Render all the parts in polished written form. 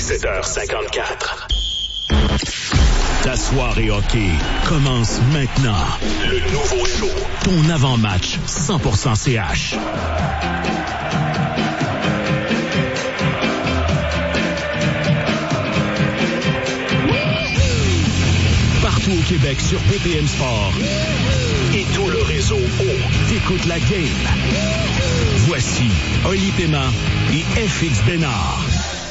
17h54. Ta soirée hockey commence maintenant. Le nouveau show. Ton avant-match 100% CH. Partout au Québec sur BPM Sport et tout le réseau t'écoutes la game. Voici Oli Pema et FX Bénard.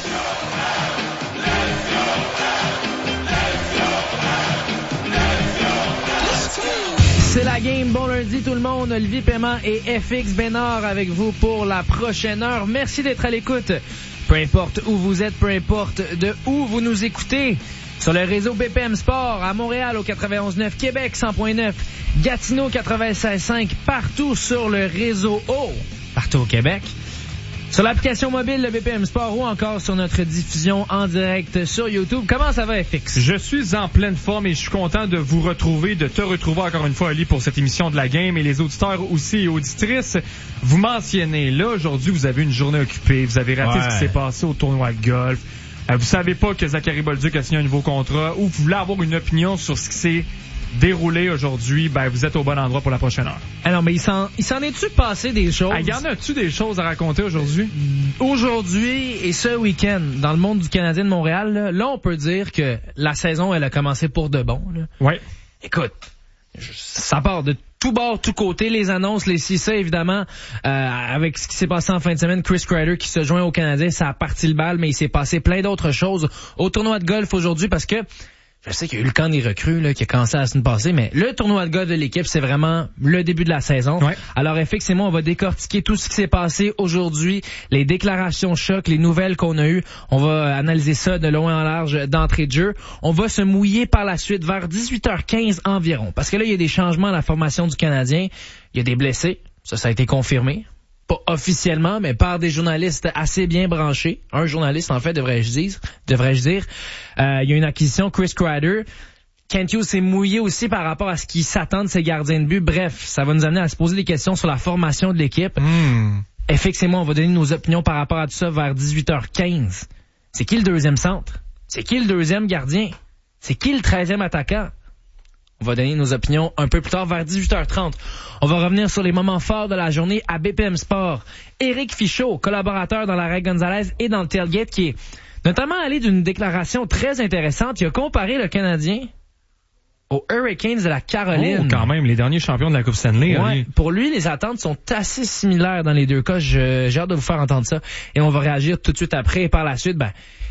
C'est la game. Bon lundi tout le monde. Olivier Paiement et FX Bénard avec vous pour la prochaine heure. Merci d'être à l'écoute. Peu importe où vous êtes, peu importe de où vous nous écoutez. Sur le réseau BPM Sport, à Montréal au 91.9, Québec 100.9, Gatineau 96.5, partout sur le réseau partout au Québec. Sur l'application mobile de BPM Sport ou encore sur notre diffusion en direct sur YouTube. Comment ça va, FX? Je suis en pleine forme et je suis content de vous retrouver, de te retrouver encore une fois, Ali, pour cette émission de la game. Et les auditeurs aussi et auditrices, vous mentionnez, là, aujourd'hui, vous avez une journée occupée, vous avez raté ce qui s'est passé au tournoi de golf. Vous savez pas que Zachary Bolduc a signé un nouveau contrat ou vous voulez avoir une opinion sur ce qui s'est déroulé aujourd'hui, vous êtes au bon endroit pour la prochaine heure. Alors, mais il s'en est-tu passé des choses? Y en a-tu des choses à raconter aujourd'hui? Aujourd'hui et ce week-end, dans le monde du Canadien de Montréal, là, on peut dire que la saison, elle a commencé pour de bon. Oui. Écoute, ça part de tout bord, tout côté, les annonces, les CISA, évidemment, avec ce qui s'est passé en fin de semaine, Chris Kreider qui se joint au Canadien, ça a parti le bal, mais il s'est passé plein d'autres choses au tournoi de golf aujourd'hui parce que je sais qu'il y a eu le camp des recrues là, qui a commencé la semaine passée, mais le tournoi de golf de l'équipe, c'est vraiment le début de la saison. Ouais. Alors, FX et moi, on va décortiquer tout ce qui s'est passé aujourd'hui, les déclarations choc, les nouvelles qu'on a eues. On va analyser ça de long en large d'entrée de jeu. On va se mouiller par la suite vers 18h15 environ. Parce que là, il y a des changements à la formation du Canadien. Il y a des blessés. Ça a été confirmé. Pas officiellement, mais par des journalistes assez bien branchés. Un journaliste, en fait, devrais-je dire. Il y a une acquisition, Chris Kreider. Kent Hughes s'est mouillé aussi par rapport à ce qui s'attend de ses gardiens de but. Bref, ça va nous amener à se poser des questions sur la formation de l'équipe. FX et moi, on va donner nos opinions par rapport à tout ça vers 18h15. C'est qui le deuxième centre? C'est qui le deuxième gardien? C'est qui le 13e attaquant? On va donner nos opinions un peu plus tard, vers 18h30. On va revenir sur les moments forts de la journée à BPM Sport. Éric Fichaud, collaborateur dans l'arrêt Gonzalez et dans le tailgate, qui est notamment allé d'une déclaration très intéressante. Il a comparé le Canadien aux Hurricanes de la Caroline. Oh, quand même, les derniers champions de la Coupe Stanley. Ouais, pour lui, les attentes sont assez similaires dans les deux cas. J'ai hâte de vous faire entendre ça. Et on va réagir tout de suite après. Et par la suite,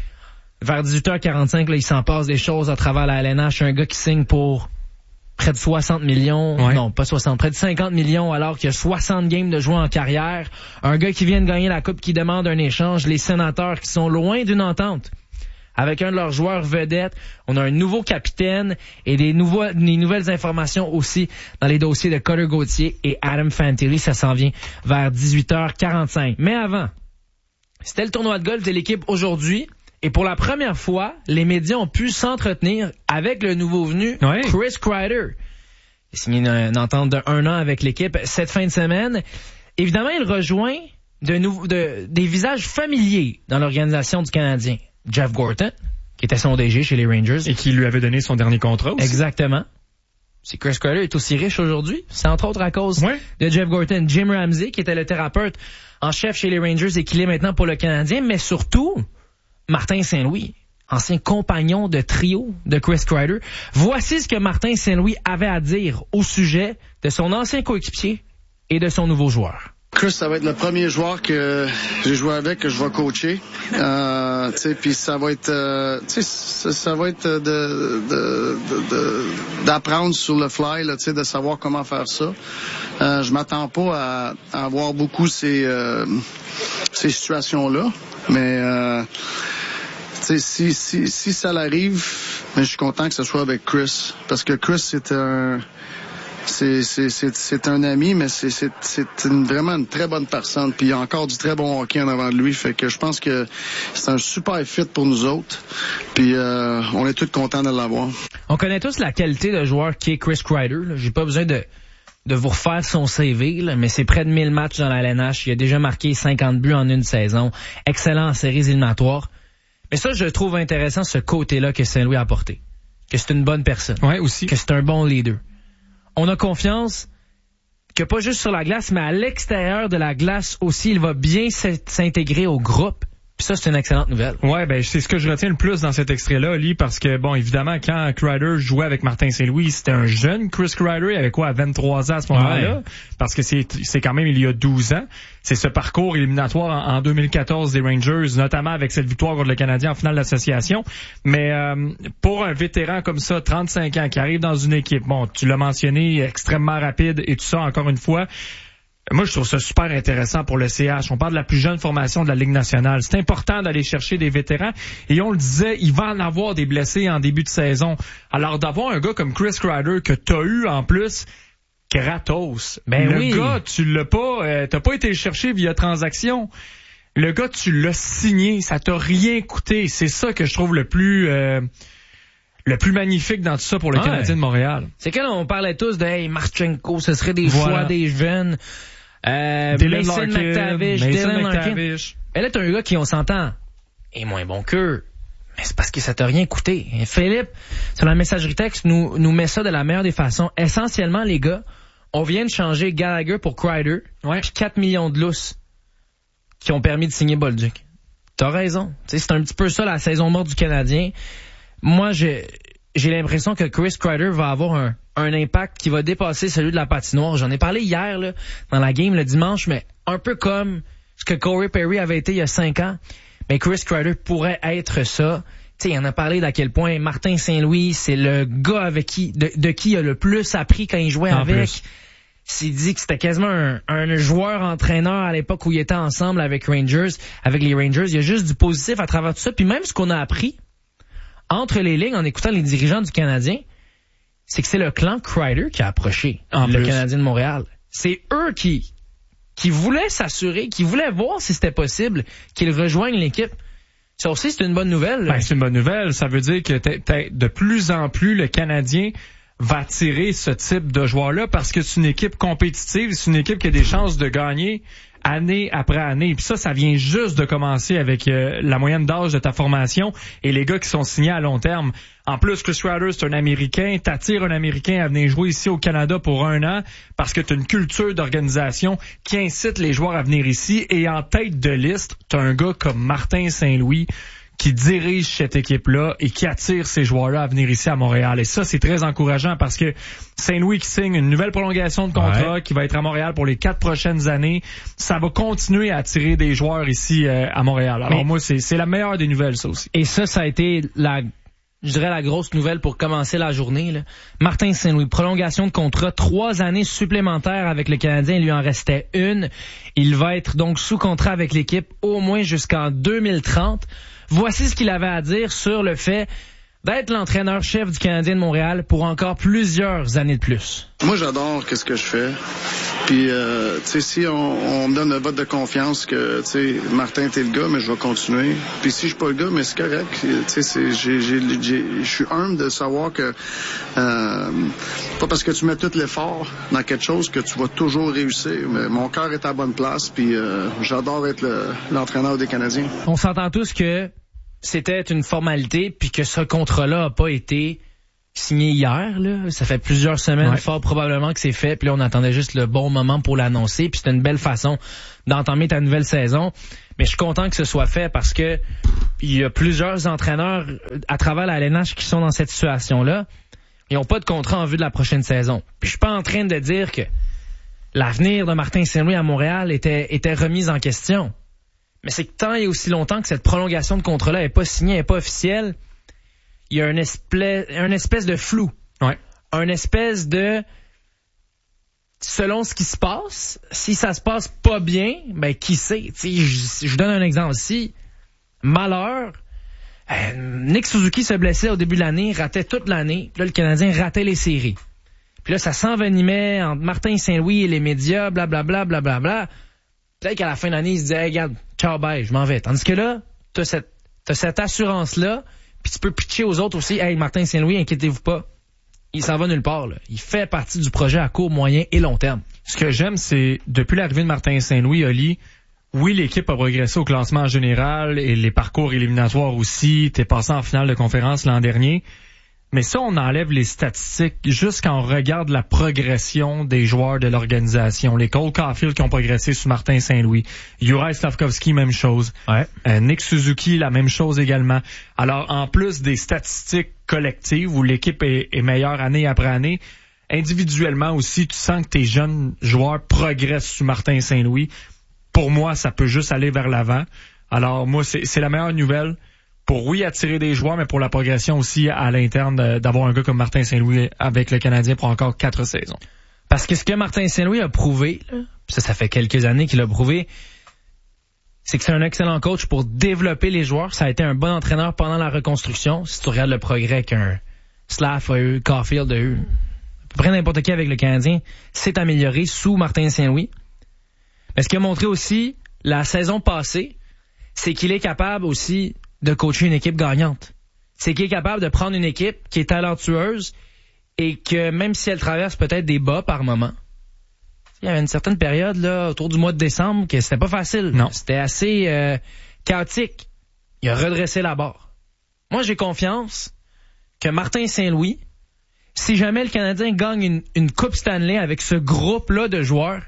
vers 18h45, là, il s'en passe des choses à travers la LNH. Un gars qui signe pour près de 60 millions, non, pas 60, près de 50 millions alors qu'il y a 60 games de jouer en carrière. Un gars qui vient de gagner la Coupe qui demande un échange. Les Sénateurs qui sont loin d'une entente avec un de leurs joueurs vedettes. On a un nouveau capitaine et des nouvelles informations aussi dans les dossiers de Cutter Gauthier et Adam Fantilli. Ça s'en vient vers 18h45. Mais avant, c'était le tournoi de golf de l'équipe aujourd'hui. Et pour la première fois, les médias ont pu s'entretenir avec le nouveau venu, Chris Kreider. Il a signé une entente de 1 an avec l'équipe cette fin de semaine. Évidemment, il rejoint des visages familiers dans l'organisation du Canadien. Jeff Gorton, qui était son DG chez les Rangers. Et qui lui avait donné son dernier contrat aussi. Exactement. Si Chris Kreider est aussi riche aujourd'hui, c'est entre autres à cause de Jeff Gorton. Jim Ramsey, qui était le thérapeute en chef chez les Rangers et qui l'est maintenant pour le Canadien, mais surtout Martin Saint-Louis, ancien compagnon de trio de Chris Kreider. Voici ce que Martin Saint-Louis avait à dire au sujet de son ancien coéquipier et de son nouveau joueur. Chris, ça va être le premier joueur que j'ai joué avec, que je vais coacher. Puis ça va être, ça va être d'apprendre sur le fly, là, de savoir comment faire ça. Je m'attends pas à avoir beaucoup ces situations-là, mais si ça l'arrive, mais je suis content que ce soit avec Chris, parce que Chris c'est un ami, mais c'est vraiment une très bonne personne. Puis il y a encore du très bon hockey en avant de lui. Fait que je pense que c'est un super fit pour nous autres. Puis on est tous contents de l'avoir. On connaît tous la qualité de joueur qui est Chris Kreider. J'ai pas besoin de vous refaire son CV, là, mais c'est près de 1000 matchs dans la LNH. Il a déjà marqué 50 buts en une saison. Excellent en séries éliminatoires. Mais ça, je trouve intéressant ce côté-là que Saint-Louis a apporté. Que c'est une bonne personne. Ouais, aussi. Que c'est un bon leader. On a confiance que pas juste sur la glace, mais à l'extérieur de la glace aussi, il va bien s'intégrer au groupe. Puis ça, c'est une excellente nouvelle. Ouais, ben c'est ce que je retiens le plus dans cet extrait-là, Oli, parce que, bon, évidemment, quand Kreider jouait avec Martin Saint-Louis, c'était un jeune Chris Kreider, il avait quoi, à 23 ans à ce moment-là? Ouais. Parce que c'est quand même il y a 12 ans. C'est ce parcours éliminatoire en 2014 des Rangers, notamment avec cette victoire contre le Canadien en finale d'association. Mais pour un vétéran comme ça, 35 ans, qui arrive dans une équipe, bon, tu l'as mentionné, extrêmement rapide et tout ça, encore une fois, moi, je trouve ça super intéressant pour le CH. On parle de la plus jeune formation de la Ligue nationale. C'est important d'aller chercher des vétérans. Et on le disait, il va en avoir des blessés en début de saison. Alors, d'avoir un gars comme Chris Kreider que t'as eu en plus, gratos. Ben le gars, tu l'as pas, t'as pas été le chercher via transaction. Le gars, tu l'as signé. Ça t'a rien coûté. C'est ça que je trouve le plus magnifique dans tout ça pour le Canadien de Montréal. C'est quand on parlait tous de hey, Marchenko, ce serait des choix des jeunes. Mason McTavish, Dylan Larkin. Elle est un gars qui, on s'entend, est moins bon qu'eux. Mais c'est parce que ça t'a rien coûté. Et Philippe, sur la messagerie texte, nous met ça de la meilleure des façons. Essentiellement, les gars, on vient de changer Gallagher pour Kreider, puis 4 millions de lousses qui ont permis de signer Bolduc. T'as raison. T'sais, c'est un petit peu ça la saison morte du Canadien. Moi, j'ai l'impression que Chris Kreider va avoir un impact qui va dépasser celui de la patinoire. J'en ai parlé hier là, dans la game le dimanche, mais un peu comme ce que Corey Perry avait été il y a 5 ans. Mais Chris Kreider pourrait être ça. Tu sais, il en a parlé d'à quel point Martin Saint-Louis, c'est le gars avec qui de qui il a le plus appris quand il jouait avec. s'est dit que c'était quasiment un joueur-entraîneur à l'époque où il était ensemble avec les Rangers. Il y a juste du positif à travers tout ça. Puis même ce qu'on a appris entre les lignes en écoutant les dirigeants du Canadien, c'est que c'est le clan Kreider qui a approché le Canadien de Montréal. C'est eux qui voulaient s'assurer, qui voulaient voir si c'était possible qu'ils rejoignent l'équipe. Ça aussi, c'est une bonne nouvelle. Ben, c'est une bonne nouvelle. Ça veut dire que de plus en plus, le Canadien va attirer ce type de joueurs-là parce que c'est une équipe compétitive, c'est une équipe qui a des chances de gagner année après année. Puis ça vient juste de commencer avec la moyenne d'âge de ta formation et les gars qui sont signés à long terme. En plus, Chris Kreider, c'est un Américain. T'attires un Américain à venir jouer ici au Canada pour 1 an parce que t'as une culture d'organisation qui incite les joueurs à venir ici. Et en tête de liste, t'as un gars comme Martin Saint-Louis qui dirige cette équipe-là et qui attire ces joueurs-là à venir ici à Montréal. Et ça, c'est très encourageant parce que Saint-Louis qui signe une nouvelle prolongation de contrat qui va être à Montréal pour les 4 prochaines années, ça va continuer à attirer des joueurs ici à Montréal. Alors moi, c'est la meilleure des nouvelles, ça aussi. Et ça a été la grosse nouvelle pour commencer la journée, là. Martin Saint-Louis, prolongation de contrat, 3 années supplémentaires avec le Canadien, il lui en restait 1. Il va être donc sous contrat avec l'équipe au moins jusqu'en 2030. Voici ce qu'il avait à dire sur le fait d'être l'entraîneur-chef du Canadien de Montréal pour encore plusieurs années de plus. Moi, j'adore ce que je fais. Puis, tu sais, si on me donne le vote de confiance que, tu sais, Martin, t'es le gars, mais je vais continuer. Puis si je suis pas le gars, mais c'est correct. Tu sais, je suis humble de savoir que pas parce que tu mets tout l'effort dans quelque chose que tu vas toujours réussir. Mais mon cœur est à la bonne place. Puis j'adore être l'entraîneur des Canadiens. On s'entend tous que c'était une formalité, puis que ce contrat-là a pas été signé hier, là. Ça fait plusieurs semaines, fort probablement que c'est fait, puis là, on attendait juste le bon moment pour l'annoncer, puis c'était une belle façon d'entamer ta nouvelle saison. Mais je suis content que ce soit fait parce que il y a plusieurs entraîneurs à travers la LNH qui sont dans cette situation-là. Ils n'ont pas de contrat en vue de la prochaine saison. Puis je suis pas en train de dire que l'avenir de Martin Saint-Louis à Montréal était remis en question. Mais c'est que tant et aussi longtemps que cette prolongation de contrat-là n'est pas signée, n'est pas officielle, il y a une espèce de flou. Un espèce de... Selon ce qui se passe, si ça se passe pas bien, ben qui sait? Je vous donne un exemple. Si, malheur, Nick Suzuki se blessait au début de l'année, ratait toute l'année, puis là, le Canadien ratait les séries. Puis là, ça s'envenimait entre Martin Saint-Louis et les médias, blablabla, blablabla. Peut-être qu'à la fin de l'année, il se disait hey, « Regarde, ciao, bye, je m'en vais. » Tandis que là, t'as cette assurance-là, puis tu peux pitcher aux autres aussi « Hey, Martin Saint-Louis, inquiétez-vous pas. Il s'en va nulle part. Là. Il fait partie du projet à court, moyen et long terme. » Ce que j'aime, c'est, depuis l'arrivée de Martin Saint-Louis, Oli, oui, l'équipe a progressé au classement en général et les parcours éliminatoires aussi. T'es passé en finale de conférence l'an dernier. Mais ça, on enlève les statistiques juste quand on regarde la progression des joueurs de l'organisation. Les Cole Caulfield qui ont progressé sous Martin Saint-Louis. Juraj Slafkovský, même chose. Ouais. Nick Suzuki, la même chose également. Alors, en plus des statistiques collectives où l'équipe est meilleure année après année, individuellement aussi, tu sens que tes jeunes joueurs progressent sous Martin Saint-Louis. Pour moi, ça peut juste aller vers l'avant. Alors, moi, c'est la meilleure nouvelle. Pour, oui, attirer des joueurs, mais pour la progression aussi à l'interne d'avoir un gars comme Martin Saint-Louis avec le Canadien pour encore 4 saisons. Parce que ce que Martin Saint-Louis a prouvé, là, ça fait quelques années qu'il a prouvé, c'est que c'est un excellent coach pour développer les joueurs. Ça a été un bon entraîneur pendant la reconstruction. Si tu regardes le progrès qu'un Slav a eu, Caulfield a eu, à peu près n'importe qui avec le Canadien, s'est amélioré sous Martin Saint-Louis. Mais ce qu'il a montré aussi la saison passée, c'est qu'il est capable aussi de coacher une équipe gagnante. C'est qu'il est capable de prendre une équipe qui est talentueuse et que même si elle traverse peut-être des bas par moment, il y avait une certaine période là autour du mois de décembre que c'était pas facile. Non. C'était assez chaotique. Il a redressé la barre. Moi, j'ai confiance que Martin Saint-Louis, si jamais le Canadien gagne une Coupe Stanley avec ce groupe-là de joueurs,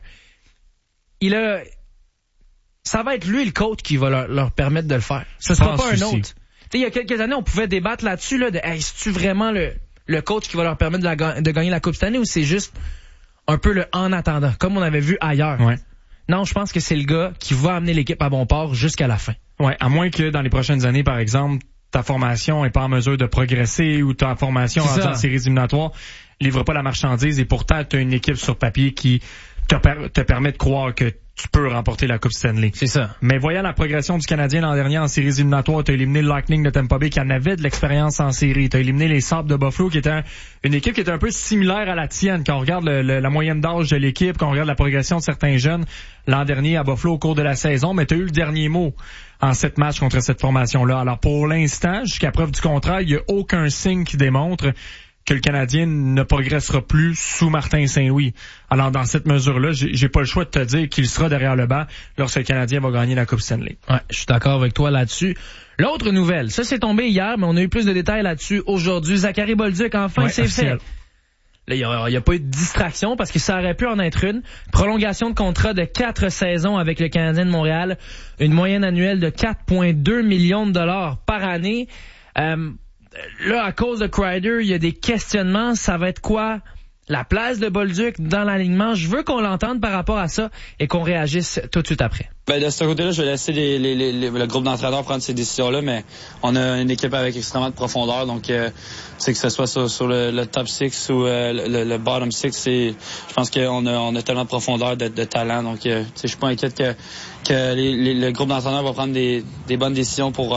ça va être lui le coach qui va leur permettre de le faire. Ce sera pas un autre. Il y a quelques années, on pouvait débattre là-dessus, là, de est-ce vraiment le coach qui va leur permettre de gagner la Coupe cette année ou c'est juste un peu le en attendant, comme on avait vu ailleurs. Ouais. Non, je pense que c'est le gars qui va amener l'équipe à bon port jusqu'à la fin. Ouais, à moins que dans les prochaines années, par exemple, ta formation est pas en mesure de progresser ou ta formation en séries éliminatoires livre pas la marchandise et pourtant tu as une équipe sur papier qui te permet de croire que tu peux remporter la Coupe Stanley. C'est ça. Mais voyant la progression du Canadien l'an dernier en séries éliminatoires, tu as éliminé le Lightning de Tampa Bay qui en avait de l'expérience en série. Tu as éliminé les Sabres de Buffalo qui était une équipe qui était un peu similaire à la tienne. Quand on regarde la moyenne d'âge de l'équipe, quand on regarde la progression de certains jeunes l'an dernier à Buffalo au cours de la saison, mais tu as eu le dernier mot en 7 matchs contre cette formation-là. Alors pour l'instant, jusqu'à preuve du contraire, il n'y a aucun signe qui démontre que le Canadien ne progressera plus sous Martin Saint-Louis. Alors, dans cette mesure-là, j'ai pas le choix de te dire qu'il sera derrière le banc lorsque le Canadien va gagner la Coupe Stanley. Ouais, je suis d'accord avec toi là-dessus. L'autre nouvelle, ça c'est tombé hier, mais on a eu plus de détails là-dessus aujourd'hui. Zachary Bolduc, enfin, c'est fait. Là, il y a pas eu de distraction parce que ça aurait pu en être une. Prolongation de contrat de 4 saisons avec le Canadien de Montréal. Une moyenne annuelle de 4,2 millions de dollars par année. Là, à cause de Kreider, il y a des questionnements. Ça va être quoi la place de Bolduc dans l'alignement? Je veux qu'on l'entende par rapport à ça et qu'on réagisse tout de suite après. De ce côté-là, je vais laisser le groupe d'entraîneurs prendre ces décisions-là, mais on a une équipe avec extrêmement de profondeur, donc que ce soit sur le top 6 ou le bottom 6, je pense qu'on a tellement de profondeur de talent, donc je suis pas inquiète que le groupe d'entraîneurs va prendre des bonnes décisions pour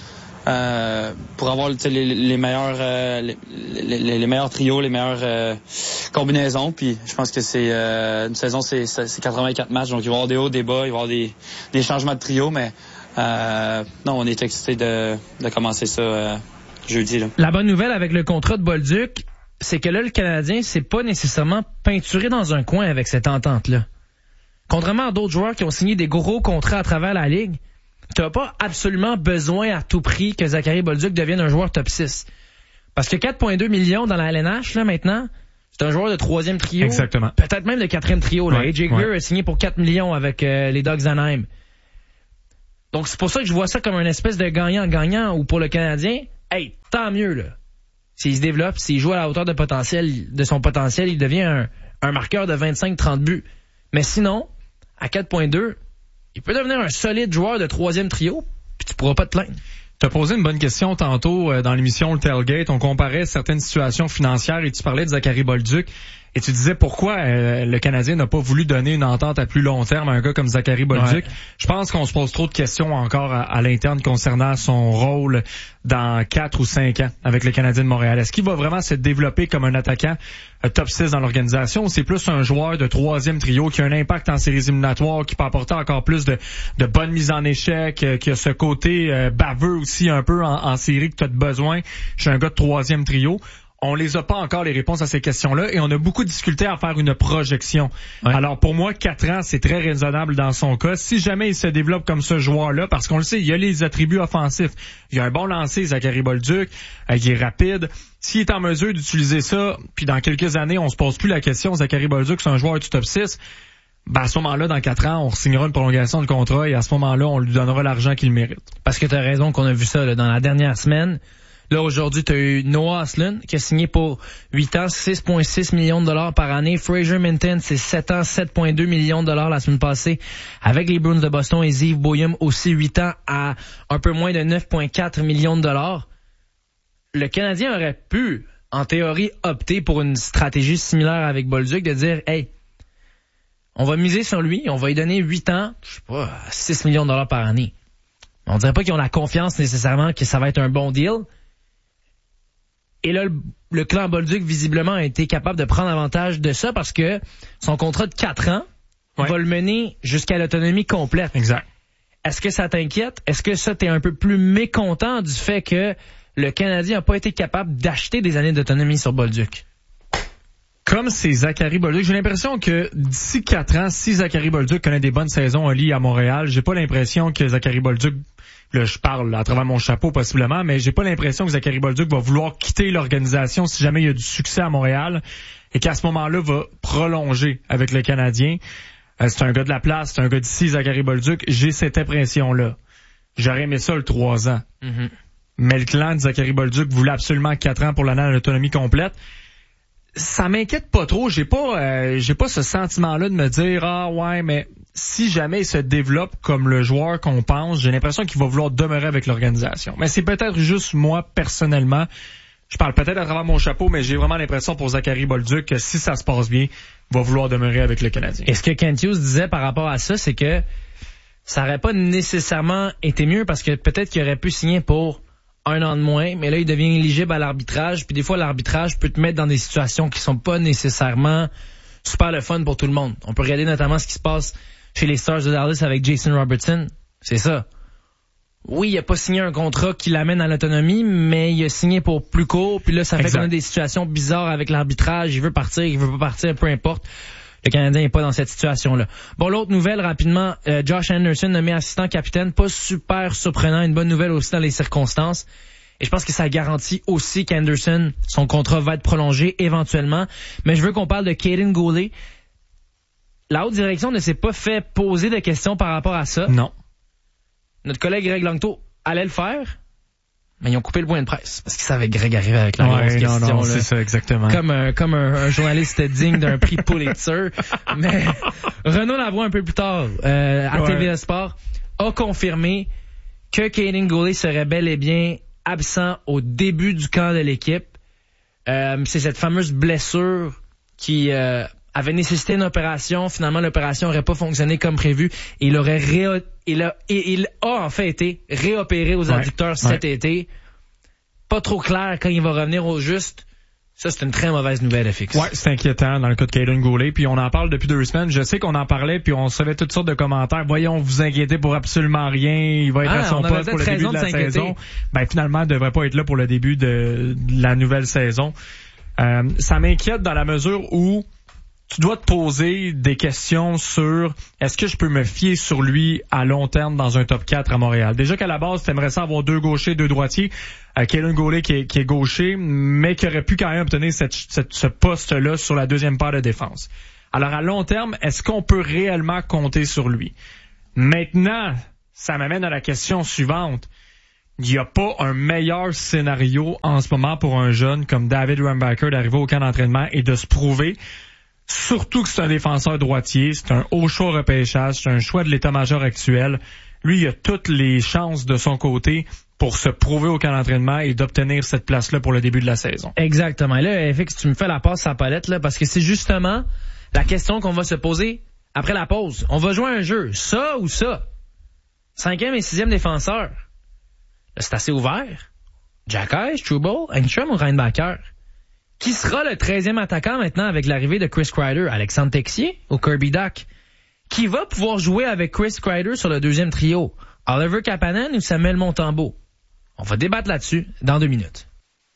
avoir les meilleurs trios, les meilleures combinaisons. Puis je pense que c'est une saison, c'est 84 matchs, donc il va y avoir des hauts, des bas, il va y avoir des changements de trio, mais non, on est excités de commencer ça jeudi. Là. La bonne nouvelle avec le contrat de Bolduc, c'est que là, le Canadien s'est pas nécessairement peinturé dans un coin avec cette entente-là. Contrairement à d'autres joueurs qui ont signé des gros contrats à travers la Ligue, tu n'as pas absolument besoin à tout prix que Zachary Bolduc devienne un joueur top 6. Parce que 4,2 millions dans la LNH, là, maintenant, c'est un joueur de 3e trio. Exactement. Peut-être même de 4e trio. Là. Ouais, AJ Greer a signé pour 4 millions avec les Ducks d'Anaheim. Donc, c'est pour ça que je vois ça comme une espèce de gagnant-gagnant ou pour le Canadien, hey, tant mieux, là. S'il se développe, s'il joue à la hauteur de son potentiel, il devient un marqueur de 25-30 buts. Mais sinon, à 4,2, il peut devenir un solide joueur de 3e trio, puis tu pourras pas te plaindre. Tu as posé une bonne question tantôt dans l'émission Le Tailgate. On comparait certaines situations financières et tu parlais de Zachary Bolduc. Et tu disais pourquoi le Canadien n'a pas voulu donner une entente à plus long terme à un gars comme Zachary Bolduc. Ouais. Je pense qu'on se pose trop de questions encore à l'interne concernant son rôle dans 4 ou 5 ans avec le Canadien de Montréal. Est-ce qu'il va vraiment se développer comme un attaquant top 6 dans l'organisation ou c'est plus un joueur de 3e trio qui a un impact en séries éliminatoires, qui peut apporter encore plus de bonnes mises en échec, qui a ce côté baveux aussi un peu en série que tu as besoin. Je suis un gars de 3e trio. on les a pas encore les réponses à ces questions-là et on a beaucoup de difficulté à faire une projection. Ouais. Alors pour moi, 4 ans, c'est très raisonnable dans son cas. Si jamais il se développe comme ce joueur-là, parce qu'on le sait, il a les attributs offensifs. Il a un bon lancer, Zachary Bolduc, il est rapide. S'il est en mesure d'utiliser ça, puis dans quelques années, on se pose plus la question, Zachary Bolduc, c'est un joueur du top 6, ben à ce moment-là, dans 4 ans, on signera une prolongation de contrat et à ce moment-là, on lui donnera l'argent qu'il mérite. Parce que tu as raison qu'on a vu ça là, dans la dernière semaine. Là, aujourd'hui, tu as eu Noah Ostlund qui a signé pour 8 ans, 6,6 millions de dollars par année. Fraser Minton, c'est 7 ans, 7,2 millions de dollars la semaine passée avec les Bruins de Boston. Et Zeev Boyum aussi 8 ans à un peu moins de 9,4 millions de dollars. Le Canadien aurait pu, en théorie, opter pour une stratégie similaire avec Bolduc de dire, hey, on va miser sur lui, on va lui donner 8 ans, je sais pas, 6 millions de dollars par année. On dirait pas qu'ils ont la confiance nécessairement que ça va être un bon deal. Et là, le clan Bolduc, visiblement, a été capable de prendre avantage de ça parce que son contrat de 4 ans va le mener jusqu'à l'autonomie complète. Exact. Est-ce que ça t'inquiète? Est-ce que ça, t'es un peu plus mécontent du fait que le Canadien n'a pas été capable d'acheter des années d'autonomie sur Bolduc? Comme c'est Zachary Bolduc, j'ai l'impression que d'ici 4 ans, si Zachary Bolduc connaît des bonnes saisons à Montréal, j'ai pas l'impression que Zachary Bolduc, là je parle à travers mon chapeau possiblement, mais j'ai pas l'impression que Zachary Bolduc va vouloir quitter l'organisation si jamais il y a du succès à Montréal et qu'à ce moment-là va prolonger avec le Canadien. C'est un gars de la place, c'est un gars d'ici, Zachary Bolduc, j'ai cette impression-là. J'aurais aimé ça le 3 ans. Mm-hmm. Mais le clan de Zachary Bolduc voulait absolument 4 ans pour l'année à l'autonomie complète. Ça m'inquiète pas trop. J'ai pas ce sentiment-là de me dire, ah ouais, mais si jamais il se développe comme le joueur qu'on pense, j'ai l'impression qu'il va vouloir demeurer avec l'organisation. Mais c'est peut-être juste moi, personnellement. Je parle peut-être à travers mon chapeau, mais j'ai vraiment l'impression pour Zachary Bolduc que si ça se passe bien, il va vouloir demeurer avec le Canadien. Et ce que Kent Hughes disait par rapport à ça, c'est que ça aurait pas nécessairement été mieux parce que peut-être qu'il aurait pu signer pour 1 an de moins, mais là, il devient éligible à l'arbitrage. Puis des fois, l'arbitrage peut te mettre dans des situations qui sont pas nécessairement super le fun pour tout le monde. On peut regarder notamment ce qui se passe chez les Stars de Dallas avec Jason Robertson. C'est ça. Oui, il a pas signé un contrat qui l'amène à l'autonomie, mais il a signé pour plus court. Puis là, ça fait qu'on a des situations bizarres avec l'arbitrage. Il veut partir, il veut pas partir, peu importe. Le Canadien n'est pas dans cette situation-là. Bon, l'autre nouvelle, rapidement, Josh Anderson nommé assistant capitaine. Pas super surprenant. Une bonne nouvelle aussi dans les circonstances. Et je pense que ça garantit aussi qu'Anderson, son contrat va être prolongé éventuellement. Mais je veux qu'on parle de Kaiden Guhle. La haute direction ne s'est pas fait poser de questions par rapport à ça. Non. Notre collègue Greg Langto allait le faire. Mais ils ont coupé le point de presse parce qu'ils savaient que Greg arrivait avec la grosse question. Non, c'est ça, exactement. Comme un journaliste digne d'un prix Pulitzer. Mais Renaud Lavoie, un peu plus tard, à TVA Sport, a confirmé que Kaiden Guhle serait bel et bien absent au début du camp de l'équipe. C'est cette fameuse blessure qui avait nécessité une opération. Finalement, l'opération n'aurait pas fonctionné comme prévu. Il a en fait été réopéré aux adducteurs cet été. Pas trop clair quand il va revenir au juste. Ça, c'est une très mauvaise nouvelle, FX. Ouais, c'est inquiétant dans le cas de Kaiden Guhle. Puis on en parle depuis 2 semaines. Je sais qu'on en parlait, puis on recevait toutes sortes de commentaires. Voyons, vous inquiétez pour absolument rien. Il va être à son poste pour le début de la saison. Ben finalement, il devrait pas être là pour le début de la nouvelle saison. Ça m'inquiète dans la mesure où tu dois te poser des questions sur est-ce que je peux me fier sur lui à long terme dans un top 4 à Montréal. Déjà qu'à la base, tu aimerais ça avoir 2 gauchers, 2 droitiers. Kaiden Guhle qui est gaucher, mais qui aurait pu quand même obtenir ce poste-là sur la deuxième paire de défense. Alors à long terme, est-ce qu'on peut réellement compter sur lui? Maintenant, ça m'amène à la question suivante. Il n'y a pas un meilleur scénario en ce moment pour un jeune comme David Rambacker d'arriver au camp d'entraînement et de se prouver. Surtout que c'est un défenseur droitier, c'est un haut choix repêchage, c'est un choix de l'état-major actuel. Lui, il a toutes les chances de son côté pour se prouver au camp d'entraînement et d'obtenir cette place-là pour le début de la saison. Exactement. Et là, FX, tu me fais la passe à la palette, là, parce que c'est justement la question qu'on va se poser après la pause. On va jouer un jeu. Ça ou ça? 5e et 6e défenseur. Là, c'est assez ouvert. Jack Eyes, Trouble, Engstrom ou Reinbacker? Qui sera le 13e attaquant maintenant avec l'arrivée de Chris Kreider? Alexandre Texier ou Kirby Dach? Qui va pouvoir jouer avec Chris Kreider sur le 2e trio? Oliver Kapanen ou Samuel Montembeault? On va débattre là-dessus dans 2 minutes.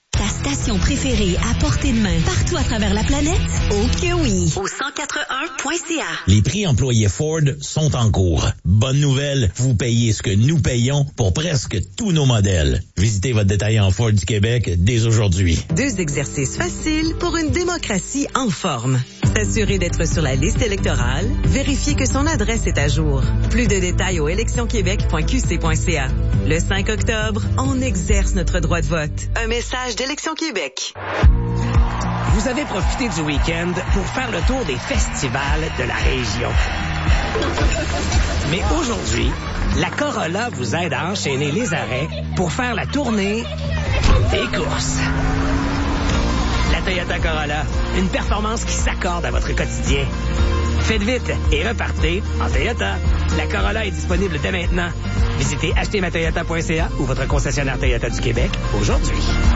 stations préférées à portée de main partout à travers la planète? Oh que oui! Au 1041.ca. Les prix employés Ford sont en cours. Bonne nouvelle, vous payez ce que nous payons pour presque tous nos modèles. Visitez votre détaillant Ford du Québec dès aujourd'hui. 2 exercices faciles pour une démocratie en forme. S'assurer d'être sur la liste électorale, vérifier que son adresse est à jour. Plus de détails au électionquebec.qc.ca. Le 5 octobre, on exerce notre droit de vote. Un message d'Élection Québec. Vous avez profité du week-end pour faire le tour des festivals de la région. Mais aujourd'hui, la Corolla vous aide à enchaîner les arrêts pour faire la tournée des courses. La Toyota Corolla, une performance qui s'accorde à votre quotidien. Faites vite et repartez en Toyota. La Corolla est disponible dès maintenant. Visitez achetermatoyota.ca ou votre concessionnaire Toyota du Québec aujourd'hui.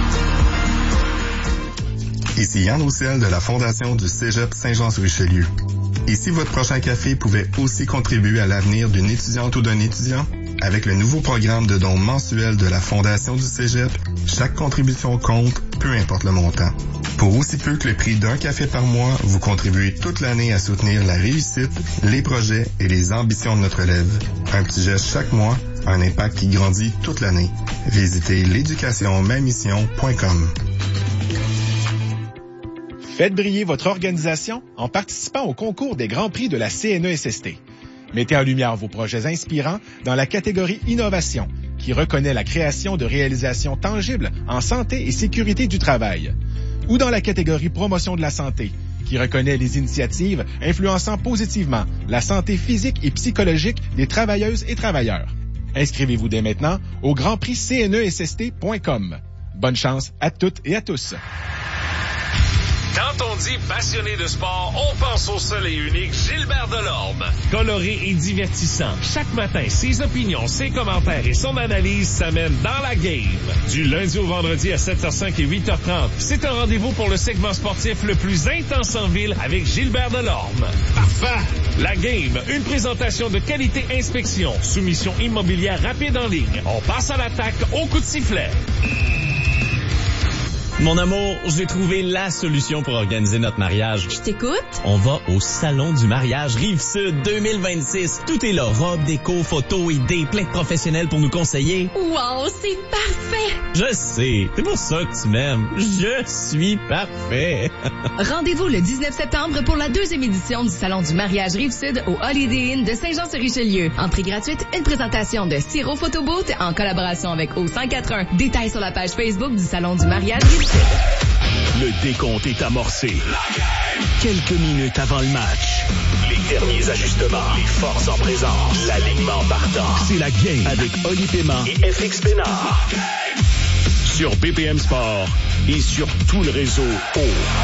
Ici Yann Roussel de la Fondation du Cégep Saint-Jean-sur-Richelieu. Et si votre prochain café pouvait aussi contribuer à l'avenir d'une étudiante ou d'un étudiant? Avec le nouveau programme de dons mensuel de la Fondation du Cégep, chaque contribution compte, peu importe le montant. Pour aussi peu que le prix d'un café par mois, vous contribuez toute l'année à soutenir la réussite, les projets et les ambitions de notre élève. Un petit geste chaque mois, un impact qui grandit toute l'année. Visitez l'éducationmamission.com. Faites briller votre organisation en participant au concours des Grands Prix de la CNESST. Mettez en lumière vos projets inspirants dans la catégorie Innovation, qui reconnaît la création de réalisations tangibles en santé et sécurité du travail. Ou dans la catégorie Promotion de la santé, qui reconnaît les initiatives influençant positivement la santé physique et psychologique des travailleuses et travailleurs. Inscrivez-vous dès maintenant au grandprixcnesst.com. Bonne chance à toutes et à tous. Quand on dit passionné de sport, on pense au seul et unique Gilbert Delorme. Coloré et divertissant, chaque matin, ses opinions, ses commentaires et son analyse s'amènent dans la game. Du lundi au vendredi à 7h05 et 8h30, c'est un rendez-vous pour le segment sportif le plus intense en ville avec Gilbert Delorme. Parfait! La game, une présentation de qualité inspection, soumission immobilière rapide en ligne. On passe à l'attaque au coup de sifflet. Mon amour, j'ai trouvé la solution pour organiser notre mariage. Je t'écoute. On va au Salon du mariage Rive-Sud 2026. Tout est là. Robe, déco, photos, idées, plein de professionnels pour nous conseiller. Wow, c'est parfait! Je sais. C'est pour ça que tu m'aimes. Je suis parfait. Rendez-vous le 19 septembre pour la 2e édition du Salon du mariage Rive-Sud au Holiday Inn de Saint-Jean-sur-Richelieu. Entrée gratuite, une présentation de Siro Photo Booth en collaboration avec O1041. Détails sur la page Facebook du Salon du mariage Rive-Sud. Le décompte est amorcé. Quelques minutes avant le match. Les derniers ajustements. Les forces en présence. L'alignement partant. C'est la game avec Oli Paiement et FX Pénard. Sur BPM Sport et sur tout le réseau O.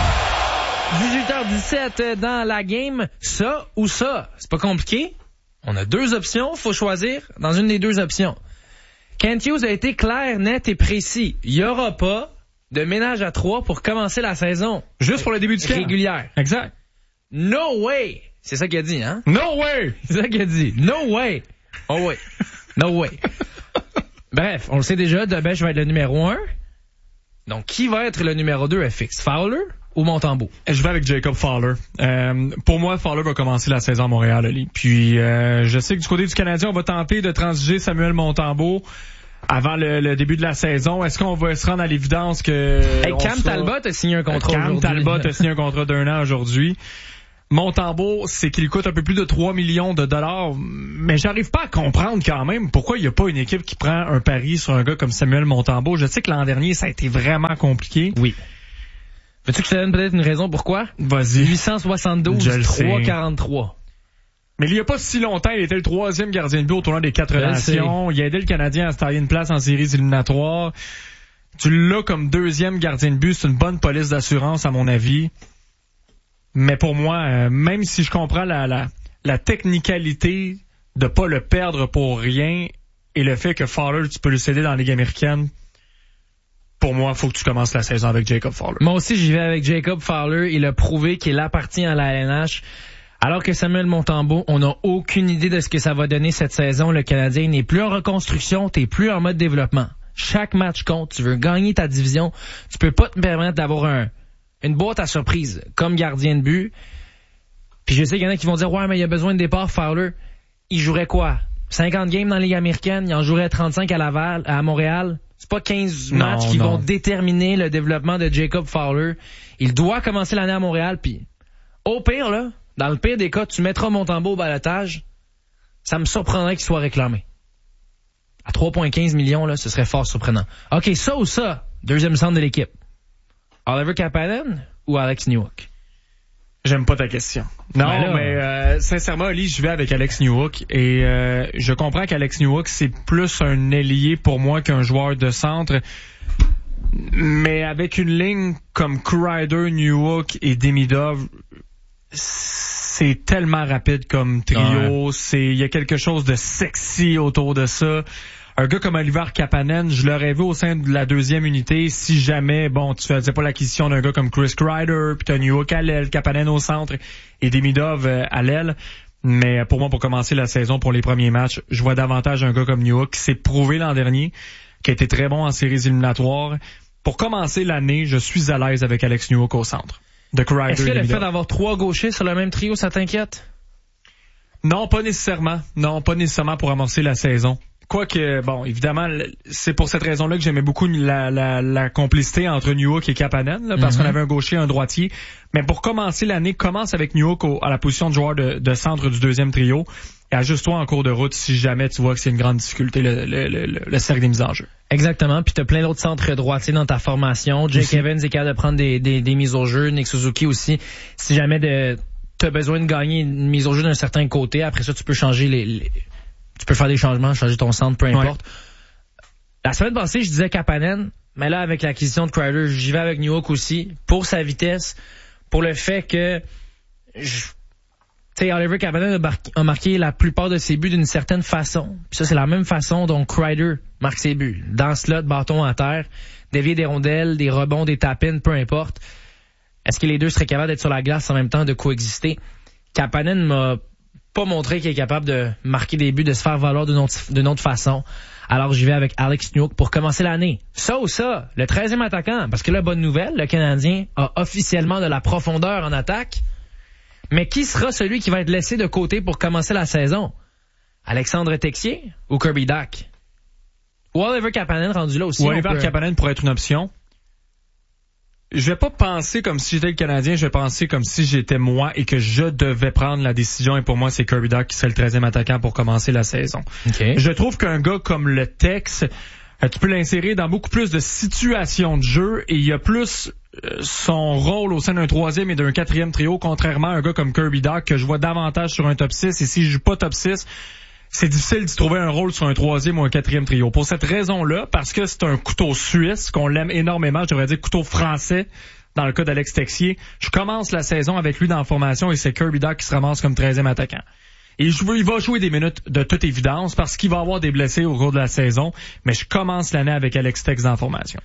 18h17 dans la game. Ça ou ça. C'est pas compliqué. On a 2 options. Faut choisir dans une des 2 options. Kent Hughes a été clair, net et précis. Il y aura pas de ménage à 3 pour commencer la saison. Juste pour le début du camp. Régulière. Exact. No way! C'est ça qu'il a dit, hein? No way! C'est ça qu'il a dit. No way! Oh way. No way. Bref, on le sait déjà, Debèche va être le numéro 1. Donc, qui va être le numéro 2 FX? Fowler ou Montembeault? Je vais avec Jacob Fowler. Pour moi, Fowler va commencer la saison à Montréal, Ali. Puis, je sais que du côté du Canadien, on va tenter de transiger Samuel Montembeault avant le début de la saison. Est-ce qu'on va se rendre à l'évidence que... Cam Talbot a signé un contrat aujourd'hui. Cam Talbot a signé un contrat d'1 an aujourd'hui. Montembeault, c'est qu'il coûte un peu plus de 3 millions de dollars, mais j'arrive pas à comprendre quand même pourquoi il n'y a pas une équipe qui prend un pari sur un gars comme Samuel Montembeault. Je sais que l'an dernier, ça a été vraiment compliqué. Oui. Veux-tu que je te donne peut-être une raison pourquoi? Vas-y. 872, 343. Mais il y a pas si longtemps, il était le 3e gardien de but au tournoi des 4 nations. Il a aidé le Canadien à se tailler une place en séries éliminatoires. Tu l'as comme 2e gardien de but, c'est une bonne police d'assurance à mon avis. Mais pour moi, même si je comprends la technicalité de pas le perdre pour rien et le fait que Fowler, tu peux le céder dans la Ligue américaine, pour moi, il faut que tu commences la saison avec Jacob Fowler. Moi aussi, j'y vais avec Jacob Fowler. Il a prouvé qu'il appartient à la LNH. Alors que Samuel Montembeault, on n'a aucune idée de ce que ça va donner cette saison. Le Canadien n'est plus en reconstruction, t'es plus en mode développement. Chaque match compte. Tu veux gagner ta division. Tu peux pas te permettre d'avoir une boîte à surprise comme gardien de but. Puis je sais qu'il y en a qui vont dire, ouais, mais il y a besoin de départ, Fowler. Il jouerait quoi? 50 games dans la Ligue américaine, il en jouerait 35 à Montréal. C'est pas 15 matchs qui vont déterminer le développement de Jacob Fowler. Il doit commencer l'année à Montréal, puis au pire, là, dans le pire des cas, tu mettras Montembeault au balotage. Ça me surprendrait qu'il soit réclamé. À 3,15 millions, là, ce serait fort surprenant. OK, ça ou ça, deuxième centre de l'équipe. Oliver Kapanen ou Alex Newhook? J'aime pas ta question. Non, mais sincèrement, Oli, je vais avec Alex Newhook et je comprends qu'Alex Newhook, c'est plus un ailier pour moi qu'un joueur de centre. Mais avec une ligne comme Kreider, Newhook et Demidov, c'est tellement rapide comme trio. Il y a quelque chose de sexy autour de ça. Un gars comme Oliver Kapanen, je l'aurais vu au sein de la deuxième unité si jamais, tu faisais pas l'acquisition d'un gars comme Chris Kreider, puis t'as Newhook à l'aile, Kapanen au centre et Demidov à l'aile. Mais pour moi, pour commencer la saison, pour les premiers matchs, je vois davantage un gars comme Newhook qui s'est prouvé l'an dernier, qui a été très bon en séries éliminatoires. Pour commencer l'année, je suis à l'aise avec Alex Newhook au centre. De Kreider. Est-ce que le fait d'avoir 3 gauchers sur le même trio, ça t'inquiète? Non, pas nécessairement. Non, pas nécessairement pour amorcer la saison. Quoique, évidemment, c'est pour cette raison-là que j'aimais beaucoup la complicité entre Newhook et Kapanen, là, parce qu'on avait un gaucher et un droitier. Mais pour commencer l'année, commence avec Newhook à la position de joueur de centre du deuxième trio et ajuste-toi en cours de route si jamais tu vois que c'est une grande difficulté, le cercle des mises en jeu. Exactement, puis t'as plein d'autres centres droitiers dans ta formation. Jake Evans est capable de prendre des mises au jeu, Nick Suzuki aussi. Si jamais t'as besoin de gagner une mise au jeu d'un certain côté, après ça tu peux changer tu peux faire des changements, changer ton centre, peu importe. Ouais. La semaine passée, je disais Kapanen, mais là, avec l'acquisition de Kreider, j'y vais avec Newhook aussi, pour sa vitesse, pour le fait que, Oliver Kapanen a marqué la plupart de ses buts d'une certaine façon. Puis ça, c'est la même façon dont Kreider marque ses buts. Dans ce slot, bâton à terre, dévier des rondelles, des rebonds, des tap-ins, peu importe. Est-ce que les deux seraient capables d'être sur la glace en même temps, de coexister? Kapanen m'a pas montré qu'il est capable de marquer des buts, de se faire valoir d'une autre façon. Alors j'y vais avec Alex Newhook pour commencer l'année. Ça ou ça, le 13e attaquant, parce que là, bonne nouvelle, le Canadien a officiellement de la profondeur en attaque. Mais qui sera celui qui va être laissé de côté pour commencer la saison? Alexandre Texier ou Kirby Dach? Ou Oliver Kapanen rendu là aussi? Oliver Kapanen pourrait être une option. Je vais pas penser comme si j'étais le Canadien, je vais penser comme si j'étais moi et que je devais prendre la décision. Et pour moi, c'est Kirby Dach qui serait le 13e attaquant pour commencer la saison. Okay. Je trouve qu'un gars comme le Tex, tu peux l'insérer dans beaucoup plus de situations de jeu et il y a plus son rôle au sein d'un 3e et d'un 4e trio, contrairement à un gars comme Kirby Dach que je vois davantage sur un top 6. Et si je joue pas top 6, c'est difficile d'y trouver un rôle sur un 3e ou un 4e trio. Pour cette raison-là, parce que c'est un couteau suisse, qu'on l'aime énormément, je devrais dire couteau français, dans le cas d'Alex Texier, je commence la saison avec lui dans la formation et c'est Kirby Dach qui se ramasse comme 13e attaquant. Et il va jouer des minutes de toute évidence parce qu'il va avoir des blessés au cours de la saison, mais je commence l'année avec Alex Tex dans la formation.